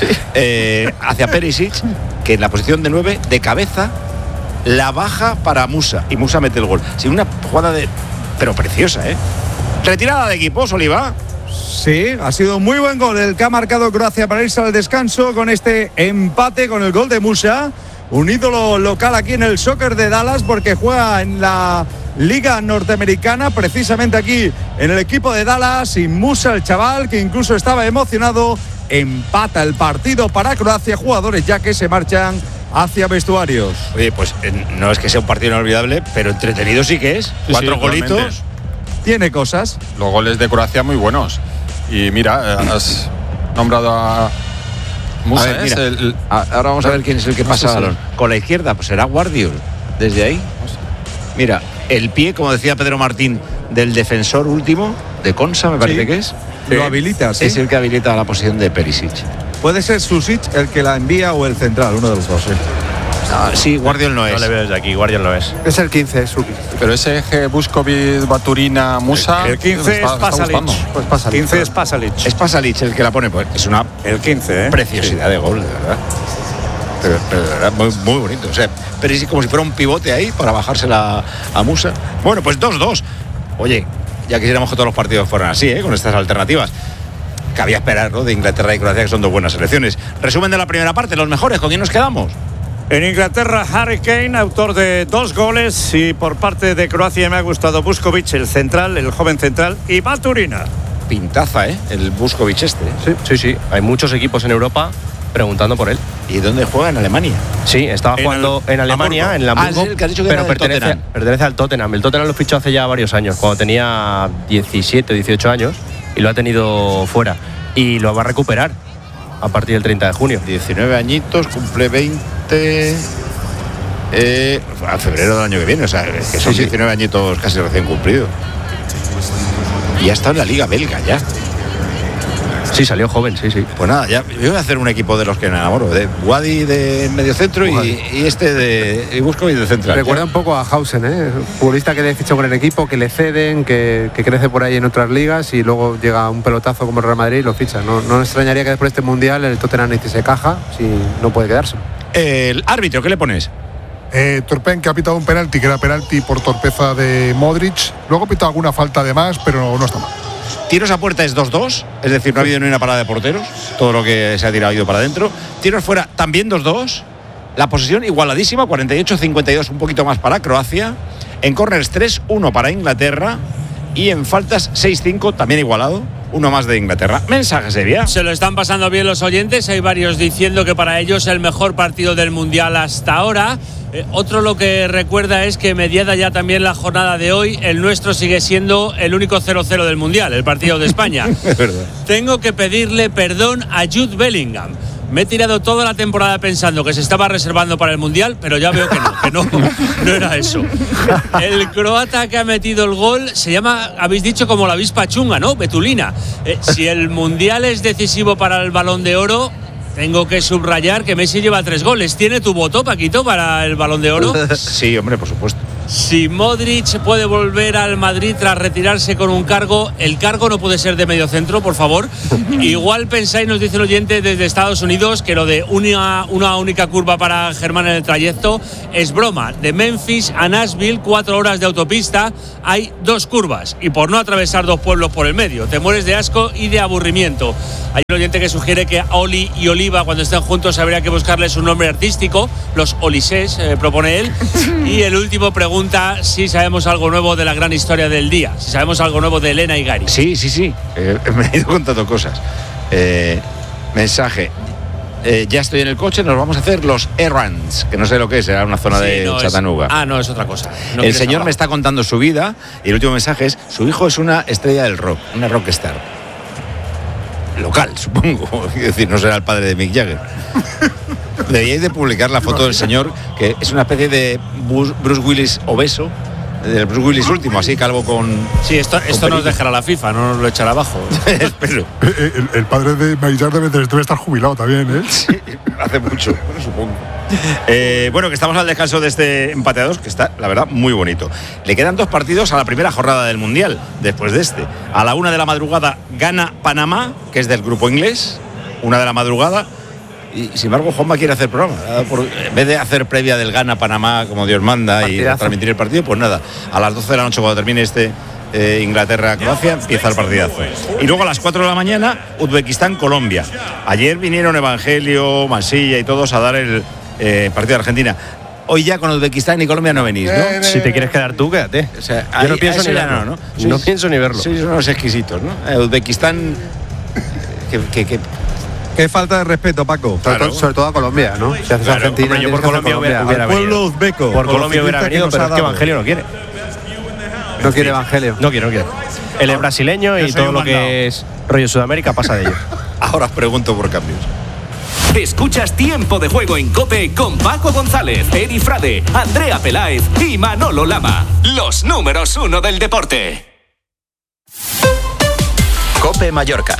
Hacia Perisic, que en la posición de 9, de cabeza, la baja para Musa. Y Musa mete el gol. Sí, una jugada pero preciosa, ¿eh? Retirada de equipos, Oliva. Sí, ha sido muy buen gol el que ha marcado Croacia para irse al descanso con este empate, con el gol de Musa. Un ídolo local aquí en el soccer de Dallas, porque juega en la Liga Norteamericana, precisamente aquí en el equipo de Dallas. Y Musa, el chaval, que incluso estaba emocionado, empata el partido para Croacia. Jugadores ya que se marchan hacia vestuarios. Oye, pues no es que sea un partido inolvidable, pero entretenido sí que es. Sí, 4 sí, golitos. realmente. Tiene cosas. Los goles de Croacia muy buenos. Y mira, has nombrado a Musa. A ver, mira, ahora vamos a ver quién es el que pasa el balón. Con la izquierda, pues será Guardiol. Desde ahí. Mira, el pie, como decía Pedro Martín, del defensor último, de Consa, me parece que es. Lo habilita, sí. Es el que habilita la posición de Perisic. Puede ser Susic el que la envía o el central, uno de los dos. Sí. Sí, Guardiol no es. No le veo desde aquí, Guardian lo es. Es el 15, es Sukic. Pero ese eje Buscovic, Baturina, Musa. El 15 es Pasalic. Pues pasa. 15 es Pasalic. Es Pasalic el que la pone. Pues es una El 15, ¿eh? preciosidad de gol, de verdad. Pero de verdad, muy, muy bonito. O sea, Perisic como si fuera un pivote ahí para bajársela a Musa. Bueno, pues 2-2. Oye, ya quisiéramos que todos los partidos fueran así, con estas alternativas. Cabía esperar, ¿no? De Inglaterra y Croacia, que son dos buenas selecciones. Resumen de la primera parte, los mejores, ¿con quién nos quedamos? En Inglaterra, Harry Kane, autor de 2 goles. Y por parte de Croacia me ha gustado Buscovic, el central, el joven central, y Baturina. Pintaza, el Buscovic este. Sí. Hay muchos equipos en Europa preguntando por él. ¿Y dónde juega? ¿En Alemania? Sí, estaba jugando en Alemania, en el Hamburgo, es el que has dicho que pero era del pertenece al Tottenham. El Tottenham lo fichó hace ya varios años, cuando tenía 17 o 18 años, y lo ha tenido fuera. Y lo va a recuperar a partir del 30 de junio. 19 añitos, cumple 20 a febrero del año que viene, o sea, que son 19 añitos casi recién cumplidos. Y ha estado en la Liga Belga ya. Sí, salió joven, sí. Pues nada, ya yo voy a hacer un equipo de los que me enamoro, de Wadi de mediocentro y este de Buscovic de central. Recuerda un poco a Hausen, futbolista que le fichó con el equipo, que le ceden, que crece por ahí en otras ligas y luego llega un pelotazo como el Real Madrid y lo ficha. No me extrañaría que después de este mundial el Tottenham se caja si no puede quedarse. El árbitro, ¿qué le pones? Turpen, que ha pitado un penalti, que era penalti por torpeza de Modric. Luego ha pitado alguna falta de más, pero no está mal. Tiros a puerta es 2-2, es decir, no ha habido ni una parada de porteros. Todo lo que se ha tirado ha ido para adentro. Tiros fuera también 2-2. La posesión igualadísima, 48-52, un poquito más para Croacia. En corners 3-1 para Inglaterra. Y en faltas 6-5, también igualado. Uno más de Inglaterra. Mensaje, Sevilla. Se lo están pasando bien los oyentes. Hay varios diciendo que para ellos el mejor partido del Mundial hasta ahora. Otro lo que recuerda es que mediada ya también la jornada de hoy, el nuestro sigue siendo el único 0-0 del Mundial, el partido de España. Es verdad. Tengo que pedirle perdón a Jude Bellingham. Me he tirado toda la temporada pensando que se estaba reservando para el Mundial, pero ya veo que no era eso. El croata que ha metido el gol se llama, habéis dicho, como la avispa chunga, ¿no? Betulina. Si el Mundial es decisivo para el Balón de Oro, tengo que subrayar que Messi lleva 3 goles. ¿Tiene tu voto, Paquito, para el Balón de Oro? Sí, hombre, por supuesto. Si Modric puede volver al Madrid tras retirarse con un cargo, el cargo no puede ser de mediocentro, por favor. Igual pensáis, nos dice el oyente desde Estados Unidos, que lo de una única curva para Germán en el trayecto es broma. De Memphis a Nashville, 4 horas de autopista, hay 2 curvas. Y por no atravesar 2 pueblos por el medio, te mueres de asco y de aburrimiento. Hay un oyente que sugiere que a Oli y Oliva, cuando estén juntos, habría que buscarles un nombre artístico. Los Olisés, propone él. Y el último pregunta si sabemos algo nuevo de la gran historia del día, si sabemos algo nuevo de Elena y Gary. Sí. Me he ido contando cosas. Mensaje. Ya estoy en el coche, nos vamos a hacer los errands, que no sé lo que es, era una zona de Chattanooga. No, es otra cosa. El señor me está contando su vida y el último mensaje es: su hijo es una estrella del rock, una rockstar. Local, supongo. Es decir, no será el padre de Mick Jagger. Deberíais de publicar la foto del señor, que es una especie de Bruce Willis obeso, del Bruce Willis último, así calvo con... Sí, esto nos dejará la FIFA, no nos lo echará abajo. Espero. El padre de Mick Jagger debe estar jubilado también, ¿eh? Sí, hace mucho, supongo. Bueno, que estamos al descanso de este empate a 2, que está, la verdad, muy bonito. Le quedan 2 partidos a la primera jornada del Mundial, después de este. A la 1 de la madrugada gana Panamá, que es del grupo inglés, 1 de la madrugada. Y sin embargo, Juanma quiere hacer programa. En vez de hacer previa del Gana Panamá, como Dios manda, partidazo, y transmitir el partido, pues nada, a las 12 de la noche, cuando termine este Inglaterra-Croacia, empieza el partidazo. Y luego a las 4 de la mañana, Uzbekistán-Colombia. Ayer vinieron Evangelio, Masilla y todos a dar el partido de Argentina. Hoy ya con Uzbekistán y Colombia no venís, ¿no? Si te quieres quedar tú, quédate. O sea, yo no pienso ni verlo, ¿no? No pienso ni verlo. Sois unos exquisitos, ¿no? Uzbekistán... Qué falta de respeto, Paco. Claro. Sobre todo a Colombia, ¿no? Si haces Argentina, hombre, yo por Colombia hubiera al pueblo uzbeco. Por Colombia hubiera venido, pero es que Evangelio no quiere. No quiere Evangelio. No quiere. Él es brasileño y todo lo que es rollo Sudamérica pasa de ellos. Ahora os pregunto por cambios. Escuchas Tiempo de Juego en COPE con Paco González, Edi Frade, Andrea Peláez y Manolo Lama. Los números 1 del deporte. COPE Mallorca.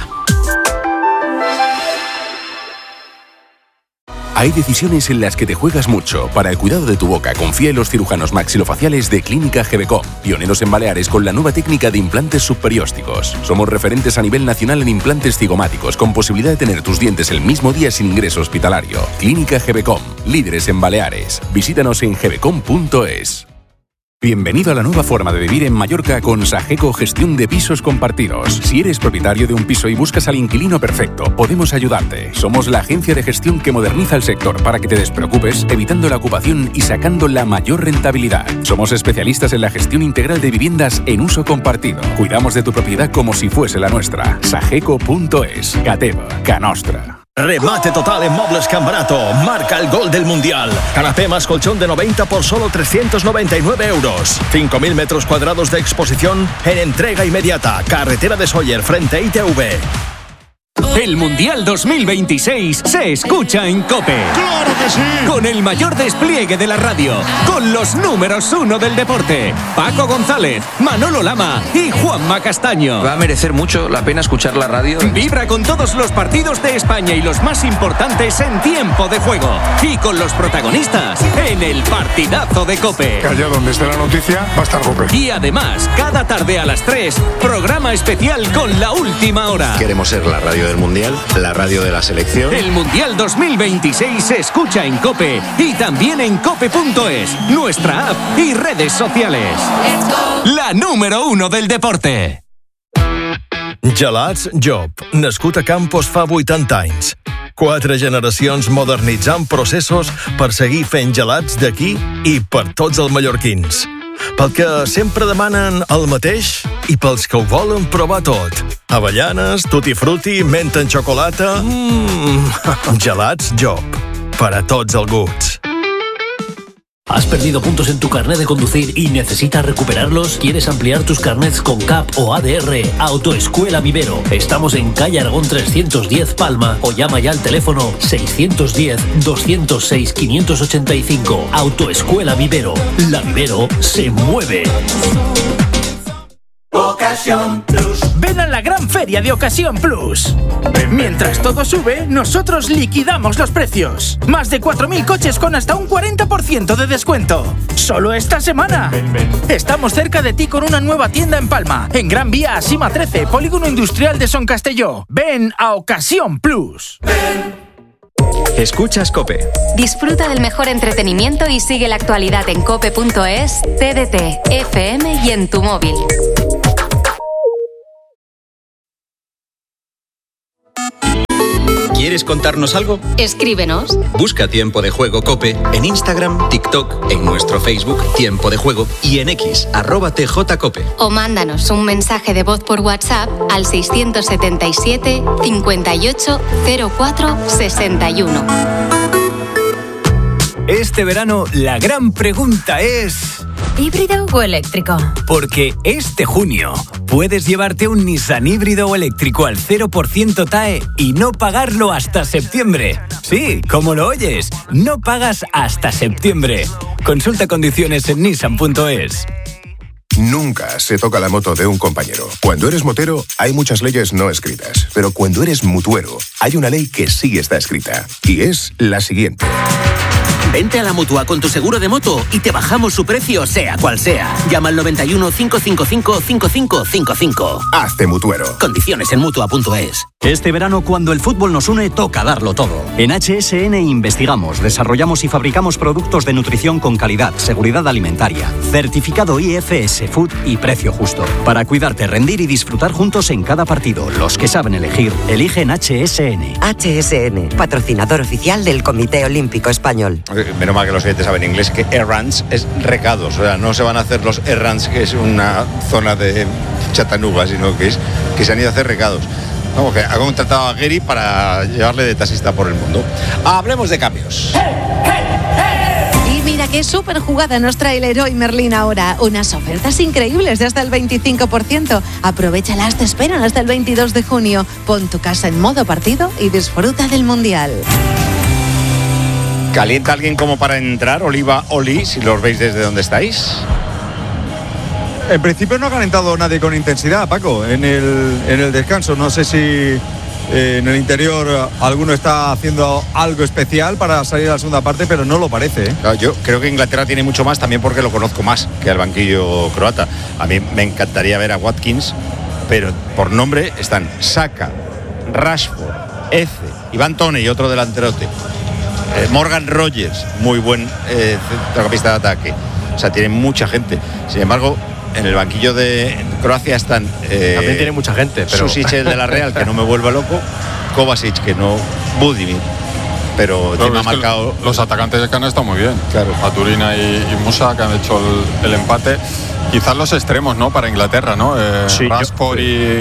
Hay decisiones en las que te juegas mucho. Para el cuidado de tu boca, confía en los cirujanos maxilofaciales de Clínica GBCOM, pioneros en Baleares con la nueva técnica de implantes subperiósticos. Somos referentes a nivel nacional en implantes cigomáticos, con posibilidad de tener tus dientes el mismo día sin ingreso hospitalario. Clínica GBCOM, líderes en Baleares. Visítanos en gbcom.es. Bienvenido a la nueva forma de vivir en Mallorca con Sageco Gestión de Pisos Compartidos. Si eres propietario de un piso y buscas al inquilino perfecto, podemos ayudarte. Somos la agencia de gestión que moderniza el sector para que te despreocupes, evitando la ocupación y sacando la mayor rentabilidad. Somos especialistas en la gestión integral de viviendas en uso compartido. Cuidamos de tu propiedad como si fuese la nuestra. Sageco.es. Gateva. Canostra. Remate total en Mobles Can Barato. Marca el gol del Mundial. Canapé más colchón de 90 por solo 399 euros. 5.000 metros cuadrados de exposición en entrega inmediata. Carretera de Sóller frente a ITV. El Mundial 2026 se escucha en COPE. ¡Claro que sí! Con el mayor despliegue de la radio, con los números 1 del deporte, Paco González, Manolo Lama y Juanma Castaño. Va a merecer mucho la pena escuchar la radio. Vibra con todos los partidos de España y los más importantes en tiempo de juego. Y con los protagonistas en el partidazo de COPE. Que allá donde esté la noticia va a estar COPE. Y además, cada tarde a las 3, programa especial con la última hora. Queremos ser la radio del Mundial, la radio de la selección. El Mundial 2026 se escucha en COPE y también en cope.es, nuestra app y redes sociales. La número 1 del deporte. Gelats Job, nascut a Campos fa 80 anys. 4 generacions modernitzant processos per seguir fent gelats d'aquí i per tots els mallorquins. Pel que sempre demanen el mateix i pels que ho volen provar tot. Avellanes, tutti frutti, menta en xocolata... Gelats Job, per a tots els gusts. ¿Has perdido puntos en tu carnet de conducir y necesitas recuperarlos? ¿Quieres ampliar tus carnets con CAP o ADR? Autoescuela Vivero. Estamos en calle Aragón 310 Palma o llama ya al teléfono 610-206-585. Autoescuela Vivero. La Vivero se mueve. Ocasión Plus. Ven a la gran feria de Ocasión Plus. Mientras todo sube, nosotros liquidamos los precios. Más de 4.000 coches con hasta un 40% de descuento. Solo esta semana. Estamos cerca de ti con una nueva tienda en Palma, en Gran Vía Asima 13, Polígono Industrial de Son Castelló. Ven a Ocasión Plus. Escuchas COPE. Disfruta del mejor entretenimiento y sigue la actualidad en cope.es, TDT, FM y en tu móvil. ¿Quieres contarnos algo? Escríbenos. Busca Tiempo de Juego COPE en Instagram, TikTok, en nuestro Facebook Tiempo de Juego y en X @TJCOPE. O mándanos un mensaje de voz por WhatsApp al 677 58 04 61. Este verano la gran pregunta es... ¿híbrido o eléctrico? Porque este junio puedes llevarte un Nissan híbrido o eléctrico al 0% TAE y no pagarlo hasta septiembre. Sí, como lo oyes, no pagas hasta septiembre. Consulta condiciones en nissan.es. Nunca se toca la moto de un compañero. Cuando eres motero, hay muchas leyes no escritas. Pero cuando eres mutuero, hay una ley que sí está escrita. Y es la siguiente. Vente a la Mutua con tu seguro de moto y te bajamos su precio, sea cual sea. Llama al 91 555 5555. Hazte mutuero. Condiciones en Mutua.es. Este verano, cuando el fútbol nos une, toca darlo todo. En HSN investigamos, desarrollamos y fabricamos productos de nutrición con calidad, seguridad alimentaria, certificado IFS Food y precio justo. Para cuidarte, rendir y disfrutar juntos en cada partido. Los que saben elegir, eligen HSN. HSN, patrocinador oficial del Comité Olímpico Español. Menos mal que los oyentes saben inglés, que errands es recados. O sea, no se van a hacer los errands, que es una zona de Chattanooga, sino que se han ido a hacer recados. Vamos, que ha contratado a Gary para llevarle de taxista por el mundo. Hablemos de cambios. Y mira qué súper jugada nos trae el Leroy Merlin ahora. Unas ofertas increíbles de hasta el 25%. Aprovéchalas, te esperan hasta el 22 de junio. Pon tu casa en modo partido y disfruta del Mundial. ¿Calienta alguien como para entrar? Oliva, Oli, si los veis desde donde estáis. En principio no ha calentado nadie con intensidad, Paco, en el descanso. No sé si en el interior alguno está haciendo algo especial para salir a la segunda parte, pero no lo parece. Claro, yo creo que Inglaterra tiene mucho más también porque lo conozco más que al banquillo croata. A mí me encantaría ver a Watkins, pero por nombre están Saka, Rashford, Eze, Iván Toney, otro delanterote. Morgan Rogers, muy buen centrocampista de ataque. O sea, tiene mucha gente. Sin embargo, en el banquillo de Croacia están... también tiene mucha gente, pero... Susic, el de la Real, que no me vuelve loco. Kovacic, que no... Budimir. Pero me ha marcado... Los atacantes que han estado muy bien. Claro. Maturina y Musa, que han hecho el empate. Quizás los extremos, ¿no? Para Inglaterra, ¿no? Sí, Rashford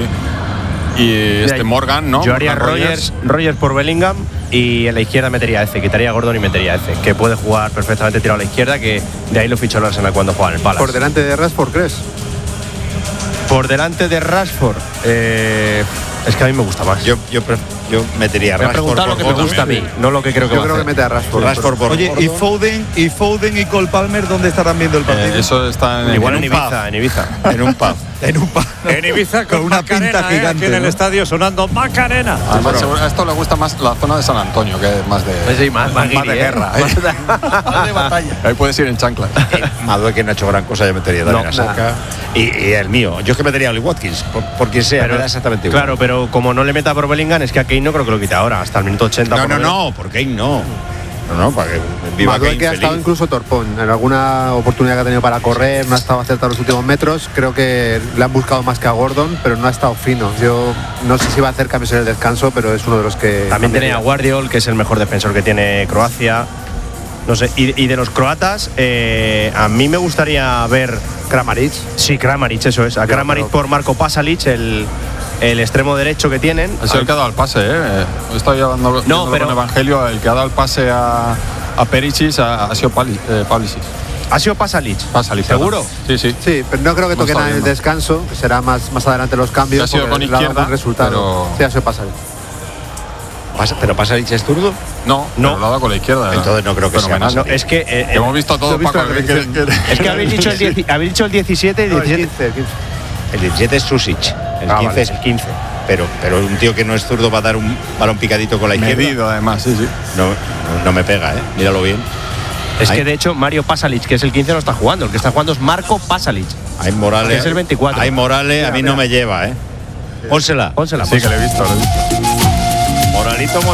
y Morgan, ¿no? Yo haría Rogers por Bellingham y en la izquierda metería a Eze, quitaría a Gordon y metería a Eze, que puede jugar perfectamente tirado a la izquierda, que de ahí lo fichó el Arsenal cuando juega en el Palace. ¿Por delante de Rashford, crees? Por delante de Rashford, es que a mí me gusta más. Yo metería a Rashford. Me he preguntado lo que me gusta a mí, no lo que creo que va a hacer. Yo creo que mete a Rashford. Oye, ¿y Foden y Cole Palmer dónde estarán viendo el partido? Eso está igual en Ibiza. En un pub. En Ibiza con una pinta gigante. Aquí en el estadio sonando Macarena. Además, a esto le gusta más la zona de San Antonio, que es más de, más de guerra. Más de batalla. Ahí puedes ir en chancla. Madueque no ha hecho gran cosa, yo metería también a Saka. Y el mío, yo es que metería a Oli Watkins, por quien sea, pero, exactamente igual. Claro, pero como no le meta por Bellingham, es que a Kane no creo que lo quite ahora, hasta el minuto 80. No, por Kane no. No, para que viva Kane que ha estado incluso torpón. En alguna oportunidad que ha tenido para correr, no ha estado acertado los últimos metros. Creo que le han buscado más que a Gordon, pero no ha estado fino. Yo no sé si va a hacer cambios en el descanso, pero es uno de los que... También tiene a Guardiol, que es el mejor defensor que tiene Croacia. No sé, y de los croatas, a mí me gustaría ver... Kramaric. Sí, Kramaric, eso es. A Kramaric por Marco Pasalic, el extremo derecho que tienen. Es el que ha dado el pase, Estoy hablando con Evangelio, el que ha dado el pase a a Perisic ha sido Pavlicic. Ha sido Pasalic. ¿Seguro? Sí, pero no creo que toquen en el descanso, que será más adelante los cambios. Ha sido con izquierda, resultado. Sí, ha sido Pasalic. ¿Pero Pasalic es zurdo? No, lo ha dado con la izquierda. Entonces no creo que sea más. No, es que hemos visto todo, Paco. Es que habéis dicho el 17 y el 17. El 17 es Susic. El 15 es el 15. Pero un tío que no es zurdo va a dar un balón picadito con la izquierda. Medido, además, sí. No me pega, míralo bien. Es que de hecho Mario Pasalic, que es el 15, no está jugando. El que está jugando es Marco Pasalic. Hay Morales. Que es el 24. Hay Morales, a mí no me lleva, Pónsela. Pónsela. Sí, que lo he visto. Moralito.